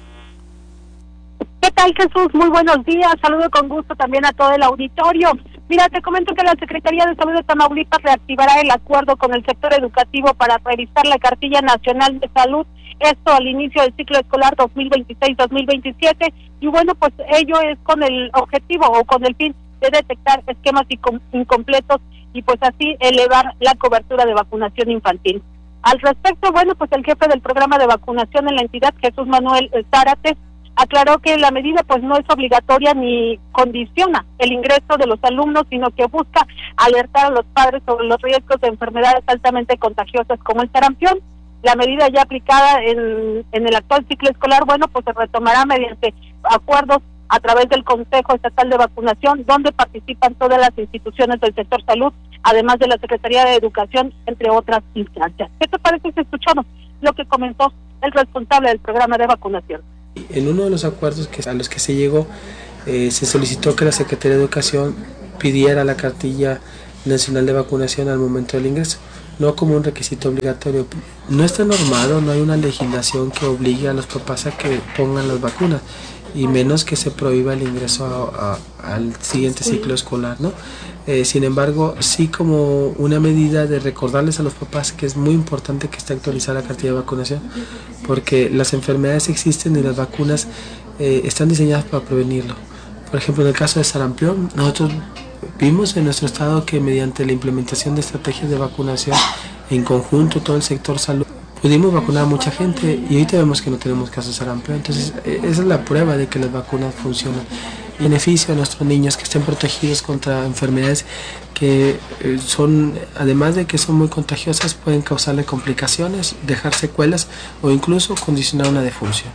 ¿Qué tal, Jesús? Muy buenos días. Saludo con gusto también a todo el auditorio. Mira, te comento que la Secretaría de Salud de Tamaulipas reactivará el acuerdo con el sector educativo para revisar la Cartilla Nacional de Salud, esto al inicio del ciclo escolar dos mil veintiséis dos mil veintisiete, y bueno, pues ello es con el objetivo o con el fin de detectar esquemas incompletos y pues así elevar la cobertura de vacunación infantil. Al respecto, bueno, pues el jefe del programa de vacunación en la entidad, Jesús Manuel Zárate, aclaró que la medida pues no es obligatoria ni condiciona el ingreso de los alumnos, sino que busca alertar a los padres sobre los riesgos de enfermedades altamente contagiosas como el sarampión. la medida ya aplicada en, en el actual ciclo escolar, bueno, pues se retomará mediante acuerdos a través del Consejo Estatal de Vacunación, donde participan todas las instituciones del sector salud, además de la Secretaría de Educación, entre otras instancias. ¿Qué te parece si escuchamos lo que comentó el responsable del programa de vacunación? En uno de los acuerdos que, a los que se llegó, eh, se solicitó que la Secretaría de Educación pidiera la cartilla nacional de vacunación al momento del ingreso, no como un requisito obligatorio. No está normado, no hay una legislación que obligue a los papás a que pongan las vacunas, y menos que se prohíba el ingreso a, a, al siguiente ciclo escolar, ¿no? Eh, sin embargo, sí como una medida de recordarles a los papás que es muy importante que esté actualizada la cartilla de vacunación, porque las enfermedades existen y las vacunas eh, están diseñadas para prevenirlo. Por ejemplo, en el caso de sarampión, nosotros vimos en nuestro estado que mediante la implementación de estrategias de vacunación en conjunto, todo el sector salud, pudimos vacunar a mucha gente y ahorita vemos que no tenemos casos de sarampión. Entonces, esa es la prueba de que las vacunas funcionan. Beneficio a nuestros niños que estén protegidos contra enfermedades que eh, son, además de que son muy contagiosas, pueden causarle complicaciones, dejar secuelas o incluso condicionar una defunción.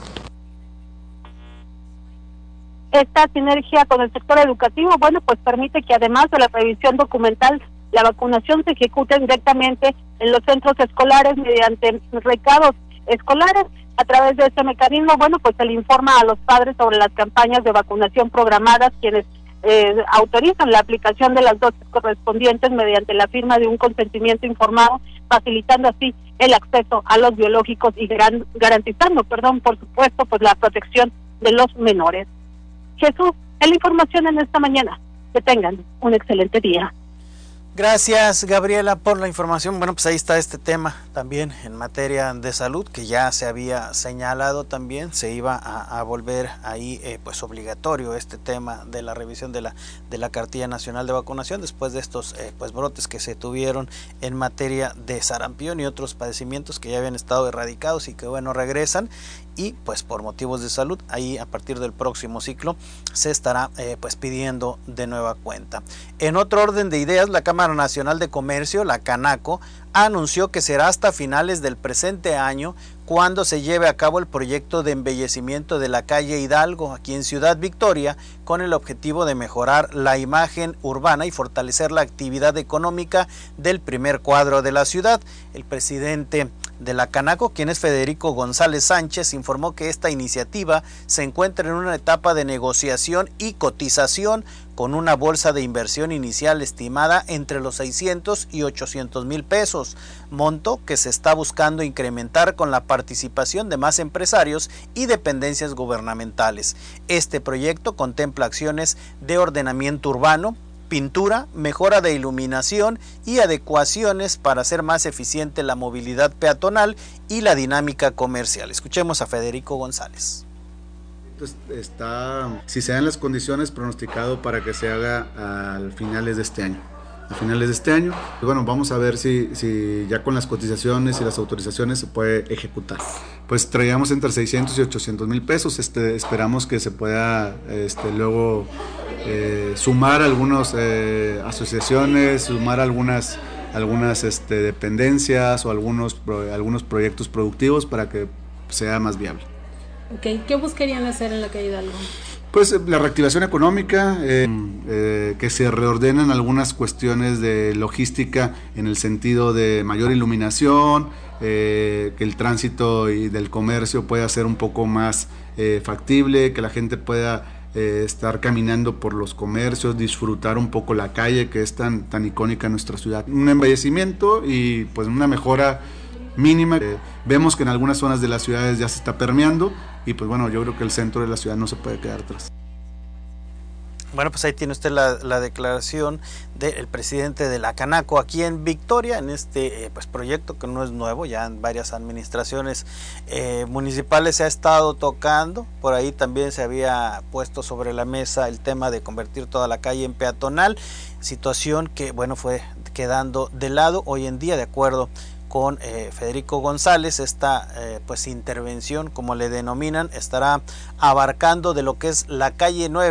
Esta sinergia con el sector educativo, bueno, pues permite que además de la revisión documental, la vacunación se ejecute directamente en los centros escolares mediante recados escolares. A través de este mecanismo, bueno, pues se le informa a los padres sobre las campañas de vacunación programadas, quienes eh, autorizan la aplicación de las dosis correspondientes mediante la firma de un consentimiento informado, facilitando así el acceso a los biológicos y gran, garantizando, perdón, por supuesto, pues la protección de los menores. Jesús, es la información en esta mañana. Que tengan un excelente día. Gracias, Gabriela, por la información. Bueno, pues ahí está este tema también en materia de salud, que ya se había señalado también, se iba a, a volver ahí eh, pues obligatorio este tema de la revisión de la de la cartilla nacional de vacunación después de estos eh, pues brotes que se tuvieron en materia de sarampión y otros padecimientos que ya habían estado erradicados y que bueno regresan. Y pues por motivos de salud, ahí a partir del próximo ciclo se estará eh, pues pidiendo de nueva cuenta. En otro orden de ideas, la Cámara Nacional de Comercio, la Canaco, anunció que será hasta finales del presente año cuando se lleve a cabo el proyecto de embellecimiento de la calle Hidalgo aquí en Ciudad Victoria, con el objetivo de mejorar la imagen urbana y fortalecer la actividad económica del primer cuadro de la ciudad. El presidente de la Canaco, quien es Federico González Sánchez, informó que esta iniciativa se encuentra en una etapa de negociación y cotización con una bolsa de inversión inicial estimada entre los seiscientos y ochocientos mil pesos, monto que se está buscando incrementar con la participación de más empresarios y dependencias gubernamentales. Este proyecto contempla acciones de ordenamiento urbano, pintura, mejora de iluminación y adecuaciones para hacer más eficiente la movilidad peatonal y la dinámica comercial. Escuchemos a Federico González. Está, si se dan las condiciones, pronosticado para que se haga a finales de este año. A finales de este año. Y bueno, vamos a ver si, si ya con las cotizaciones y las autorizaciones se puede ejecutar. Pues traíamos entre seiscientos y ochocientos mil pesos. Este, esperamos que se pueda este, luego eh, sumar algunas eh, asociaciones, sumar algunas, algunas este, dependencias o algunos, pro, algunos proyectos productivos para que sea más viable. Okay. ¿Qué buscarían hacer en la calle Hidalgo? Pues la reactivación económica, eh, eh, que se reordenan algunas cuestiones de logística en el sentido de mayor iluminación, eh, que el tránsito y del comercio pueda ser un poco más eh, factible, que la gente pueda eh, estar caminando por los comercios, disfrutar un poco la calle que es tan, tan icónica en nuestra ciudad. Un embellecimiento y pues una mejora mínima. Eh, vemos que en algunas zonas de las ciudades ya se está permeando y pues bueno, yo creo que el centro de la ciudad no se puede quedar atrás. Bueno, pues ahí tiene usted la, la declaración del presidente de la Canaco aquí en Victoria, en este eh, pues proyecto que no es nuevo, ya en varias administraciones eh, municipales se ha estado tocando. Por ahí también se había puesto sobre la mesa el tema de convertir toda la calle en peatonal, situación que bueno fue quedando de lado. Hoy en día, de acuerdo con eh, Federico González, esta eh, pues intervención, como le denominan, estará abarcando de lo que es la calle nueve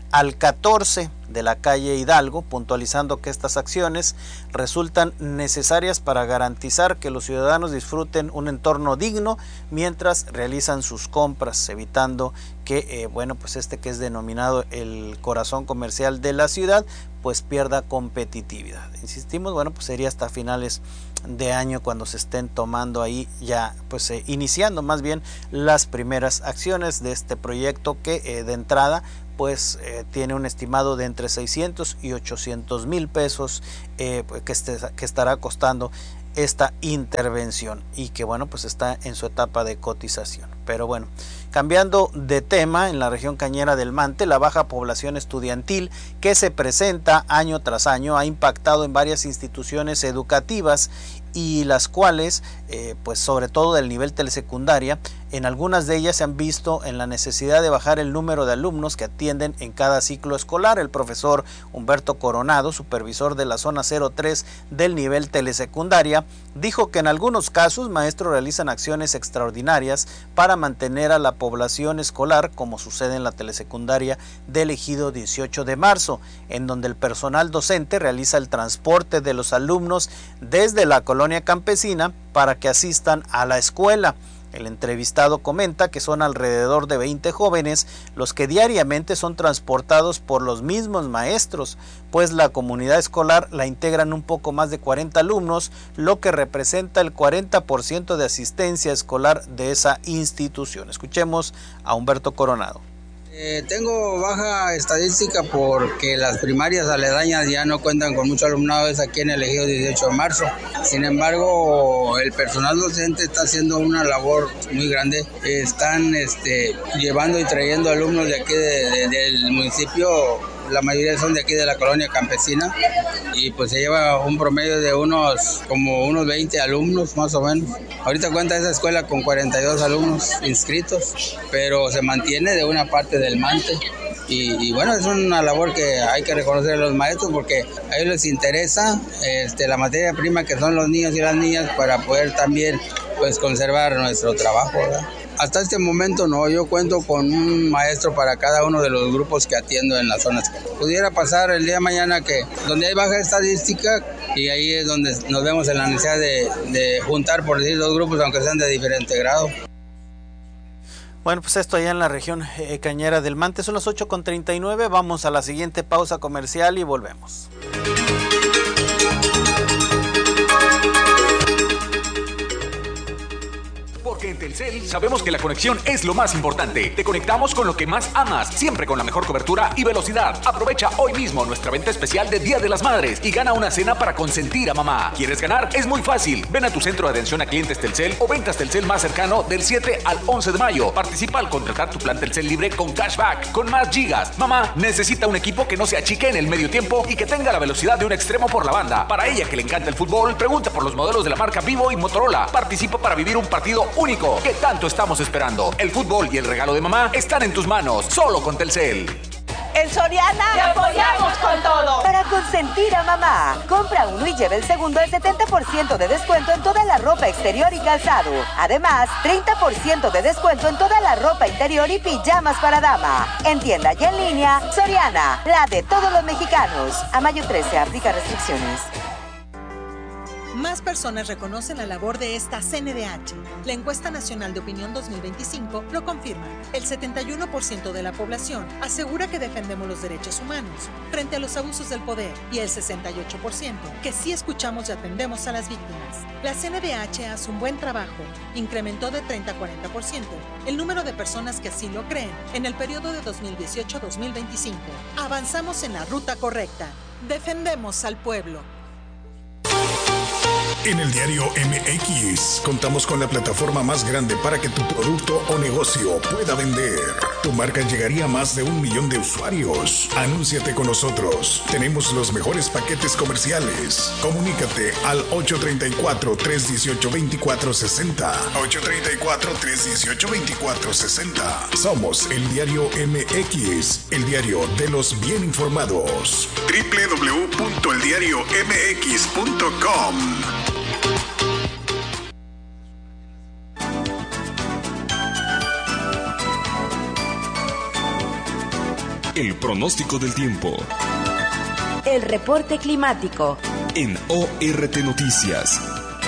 al catorce de la calle Hidalgo, puntualizando que estas acciones resultan necesarias para garantizar que los ciudadanos disfruten un entorno digno mientras realizan sus compras, evitando que eh, bueno pues este que es denominado el corazón comercial de la ciudad pues pierda competitividad. Insistimos, bueno pues sería hasta finales de año cuando se estén tomando ahí ya pues eh, iniciando más bien las primeras acciones de este proyecto que eh, de entrada pues eh, tiene un estimado de entre seiscientos y ochocientos mil pesos eh, que, este, que estará costando esta intervención y que bueno pues está en su etapa de cotización. Pero bueno, cambiando de tema, en la región cañera del Mante, la baja población estudiantil que se presenta año tras año ha impactado en varias instituciones educativas y las cuales, eh, pues sobre todo del nivel telesecundaria, en algunas de ellas se han visto en la necesidad de bajar el número de alumnos que atienden en cada ciclo escolar. El profesor Humberto Coronado, supervisor de la zona cero tres del nivel telesecundaria, dijo que en algunos casos maestros realizan acciones extraordinarias para mantener a la población escolar, como sucede en la telesecundaria del Ejido dieciocho de marzo, en donde el personal docente realiza el transporte de los alumnos desde la colonia campesina para que asistan a la escuela. El entrevistado comenta que son alrededor de veinte jóvenes los que diariamente son transportados por los mismos maestros, pues la comunidad escolar la integran un poco más de cuarenta alumnos, lo que representa el cuarenta por ciento de asistencia escolar de esa institución. Escuchemos a Humberto Coronado. Eh, tengo baja estadística porque las primarias aledañas ya no cuentan con mucho alumnado, es aquí en el Ejido dieciocho de marzo. Sin embargo, el personal docente está haciendo una labor muy grande. Están este, llevando y trayendo alumnos de aquí de, de, del municipio. La mayoría son de aquí de la colonia campesina y pues se lleva un promedio de unos como unos veinte alumnos más o menos. Ahorita cuenta esa escuela con cuarenta y dos alumnos inscritos, pero se mantiene de una parte del Mante. Y, y bueno, es una labor que hay que reconocer a los maestros porque a ellos les interesa este, la materia prima que son los niños y las niñas para poder también pues conservar nuestro trabajo, ¿verdad? Hasta este momento no, yo cuento con un maestro para cada uno de los grupos que atiendo en las zonas. Pudiera pasar el día de mañana que donde hay baja estadística y ahí es donde nos vemos en la necesidad de, de juntar, por decir, dos grupos aunque sean de diferente grado. Bueno, pues esto allá en la región eh, cañera del Mante, son las ocho con treinta y nueve, vamos a la siguiente pausa comercial y volvemos. Porque en Telcel sabemos que la conexión es lo más importante. Te conectamos con lo que más amas, siempre con la mejor cobertura y velocidad. Aprovecha hoy mismo nuestra venta especial de Día de las Madres y gana una cena para consentir a mamá. ¿Quieres ganar? Es muy fácil. Ven a tu centro de atención a clientes Telcel o ventas Telcel más cercano del siete al once de mayo. Participa al contratar tu plan Telcel libre con cashback, con más gigas. Mamá necesita un equipo que no se achique en el medio tiempo y que tenga la velocidad de un extremo por la banda. Para ella que le encanta el fútbol, pregunta por los modelos de la marca Vivo y Motorola. Participa para vivir un partido único. ¿Qué tanto estamos esperando? El fútbol y el regalo de mamá están en tus manos, solo con Telcel. En Soriana te apoyamos con todo. Para consentir a mamá, compra uno y lleva el segundo al setenta por ciento de descuento en toda la ropa exterior y calzado. Además, treinta por ciento de descuento en toda la ropa interior y pijamas para dama. En tienda y en línea, Soriana, la de todos los mexicanos. A mayo trece, aplica restricciones. Más personas reconocen la labor de esta C N D H. La encuesta nacional de opinión dos mil veinticinco lo confirma. El setenta y uno por ciento de la población asegura que defendemos los derechos humanos frente a los abusos del poder y el sesenta y ocho por ciento que sí escuchamos y atendemos a las víctimas. La C N D H hace un buen trabajo. Incrementó de treinta a cuarenta por ciento el número de personas que así lo creen en el periodo de dos mil dieciocho a dos mil veinticinco. Avanzamos en la ruta correcta. Defendemos al pueblo. En el diario M X contamos con la plataforma más grande para que tu producto o negocio pueda vender. Tu marca llegaría a más de un millón de usuarios. Anúnciate con nosotros. Tenemos los mejores paquetes comerciales. Comunícate al ocho tres cuatro, tres uno ocho, dos cuatro seis cero. ocho tres cuatro, tres uno ocho, dos cuatro seis cero. Somos el diario M X, el diario de los bien informados. doble u doble u doble u punto el diario m x punto com. El pronóstico del tiempo. El reporte climático. En O R T Noticias.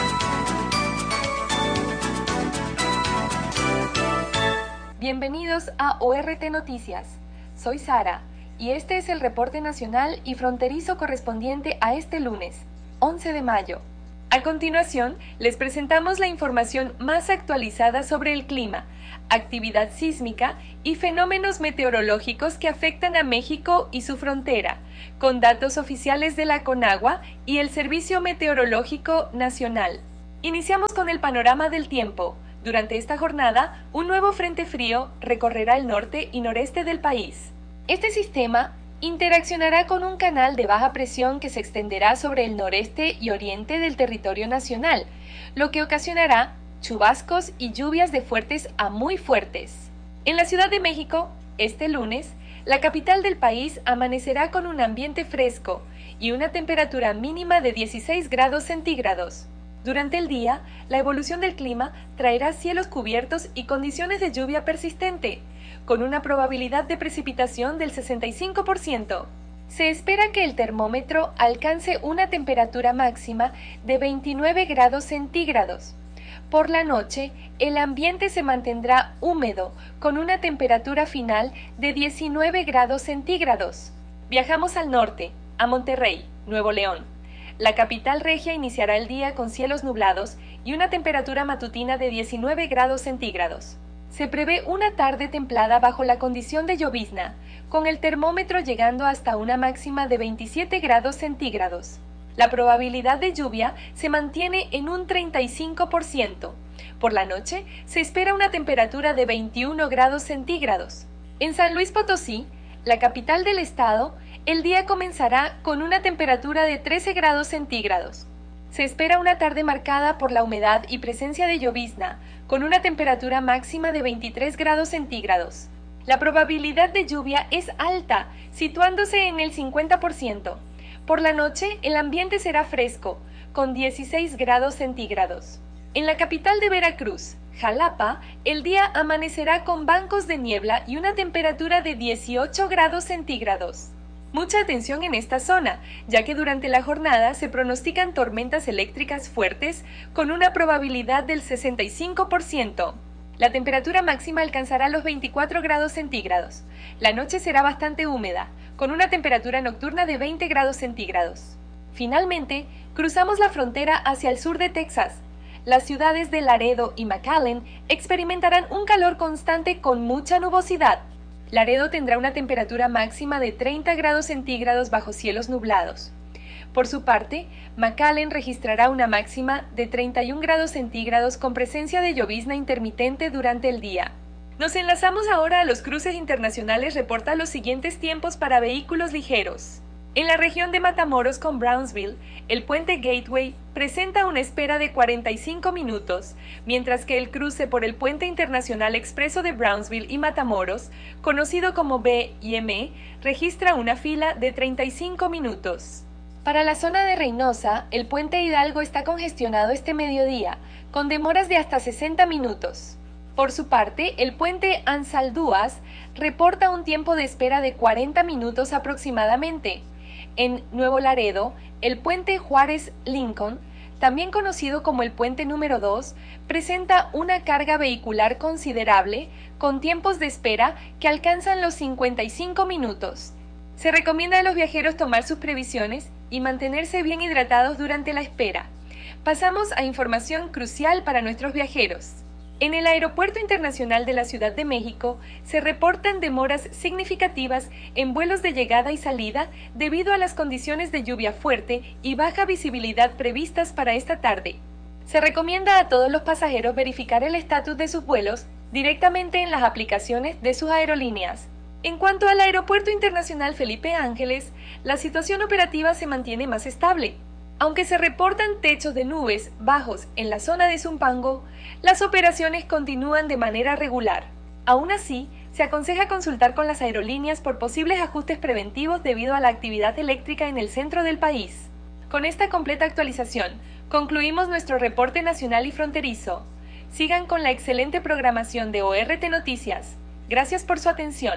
Bienvenidos a O R T Noticias. Soy Sara y este es el reporte nacional y fronterizo correspondiente a este lunes, once de mayo. A continuación, les presentamos la información más actualizada sobre el clima, actividad sísmica y fenómenos meteorológicos que afectan a México y su frontera, con datos oficiales de la CONAGUA y el Servicio Meteorológico Nacional. Iniciamos con el panorama del tiempo. Durante esta jornada, un nuevo frente frío recorrerá el norte y noreste del país. Este sistema interaccionará con un canal de baja presión que se extenderá sobre el noreste y oriente del territorio nacional, lo que ocasionará chubascos y lluvias de fuertes a muy fuertes. En la Ciudad de México, este lunes, la capital del país amanecerá con un ambiente fresco y una temperatura mínima de dieciséis grados centígrados. Durante el día, la evolución del clima traerá cielos cubiertos y condiciones de lluvia persistente, con una probabilidad de precipitación del sesenta y cinco por ciento. Se espera que el termómetro alcance una temperatura máxima de veintinueve grados centígrados. Por la noche, el ambiente se mantendrá húmedo, con una temperatura final de diecinueve grados centígrados. Viajamos al norte, a Monterrey, Nuevo León. La capital regia iniciará el día con cielos nublados y una temperatura matutina de diecinueve grados centígrados. Se prevé una tarde templada bajo la condición de llovizna, con el termómetro llegando hasta una máxima de veintisiete grados centígrados. La probabilidad de lluvia se mantiene en un treinta y cinco por ciento. Por la noche se espera una temperatura de veintiuno grados centígrados. En San Luis Potosí, la capital del estado, el día comenzará con una temperatura de trece grados centígrados. Se espera una tarde marcada por la humedad y presencia de llovizna, con una temperatura máxima de veintitrés grados centígrados. La probabilidad de lluvia es alta, situándose en el cincuenta por ciento. Por la noche, el ambiente será fresco, con dieciséis grados centígrados. En la capital de Veracruz, Jalapa, el día amanecerá con bancos de niebla y una temperatura de dieciocho grados centígrados. Mucha atención en esta zona, ya que durante la jornada se pronostican tormentas eléctricas fuertes con una probabilidad del sesenta y cinco por ciento. La temperatura máxima alcanzará los veinticuatro grados centígrados. La noche será bastante húmeda, con una temperatura nocturna de veinte grados centígrados. Finalmente, cruzamos la frontera hacia el sur de Texas. Las ciudades de Laredo y McAllen experimentarán un calor constante con mucha nubosidad. Laredo tendrá una temperatura máxima de treinta grados centígrados bajo cielos nublados. Por su parte, McAllen registrará una máxima de treinta y un grados centígrados con presencia de llovizna intermitente durante el día. Nos enlazamos ahora a los cruces internacionales. Reporta los siguientes tiempos para vehículos ligeros. En la región de Matamoros con Brownsville, el puente Gateway presenta una espera de cuarenta y cinco minutos, mientras que el cruce por el puente internacional expreso de Brownsville y Matamoros, conocido como B y M, registra una fila de treinta y cinco minutos. Para la zona de Reynosa, el puente Hidalgo está congestionado este mediodía, con demoras de hasta sesenta minutos. Por su parte, el puente Ansaldúas reporta un tiempo de espera de cuarenta minutos aproximadamente. En Nuevo Laredo, el puente Juárez-Lincoln, también conocido como el puente número dos, presenta una carga vehicular considerable con tiempos de espera que alcanzan los cincuenta y cinco minutos. Se recomienda a los viajeros tomar sus previsiones y mantenerse bien hidratados durante la espera. Pasamos a información crucial para nuestros viajeros. En el Aeropuerto Internacional de la Ciudad de México se reportan demoras significativas en vuelos de llegada y salida debido a las condiciones de lluvia fuerte y baja visibilidad previstas para esta tarde. Se recomienda a todos los pasajeros verificar el estatus de sus vuelos directamente en las aplicaciones de sus aerolíneas. En cuanto al Aeropuerto Internacional Felipe Ángeles, la situación operativa se mantiene más estable. Aunque se reportan techos de nubes bajos en la zona de Zumpango, las operaciones continúan de manera regular. Aún así, se aconseja consultar con las aerolíneas por posibles ajustes preventivos debido a la actividad eléctrica en el centro del país. Con esta completa actualización, concluimos nuestro reporte nacional y fronterizo. Sigan con la excelente programación de O R T Noticias. Gracias por su atención.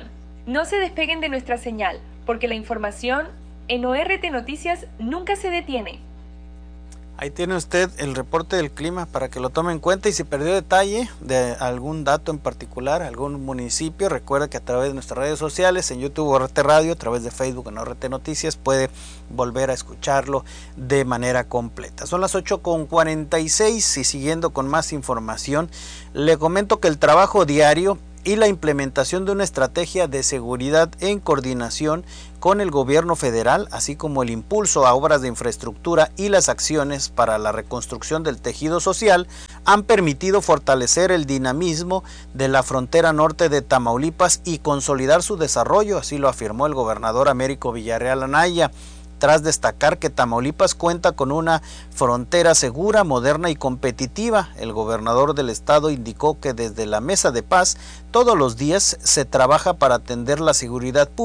No se despeguen de nuestra señal, porque la información en O R T Noticias nunca se detiene. Ahí tiene usted el reporte del clima para que lo tome en cuenta, y si perdió detalle de algún dato en particular, algún municipio, recuerda que a través de nuestras redes sociales, en YouTube O R T Radio, a través de Facebook en O R T Noticias, puede volver a escucharlo de manera completa. Son las ocho con cuarenta y seis y siguiendo con más información, le comento que el trabajo diario y la implementación de una estrategia de seguridad en coordinación con el gobierno federal, así como el impulso a obras de infraestructura y las acciones para la reconstrucción del tejido social, han permitido fortalecer el dinamismo de la frontera norte de Tamaulipas y consolidar su desarrollo, así lo afirmó el gobernador Américo Villarreal Anaya, tras destacar que Tamaulipas cuenta con una frontera segura, moderna y competitiva. El gobernador del estado indicó que desde la Mesa de Paz todos los días se trabaja para atender la seguridad pública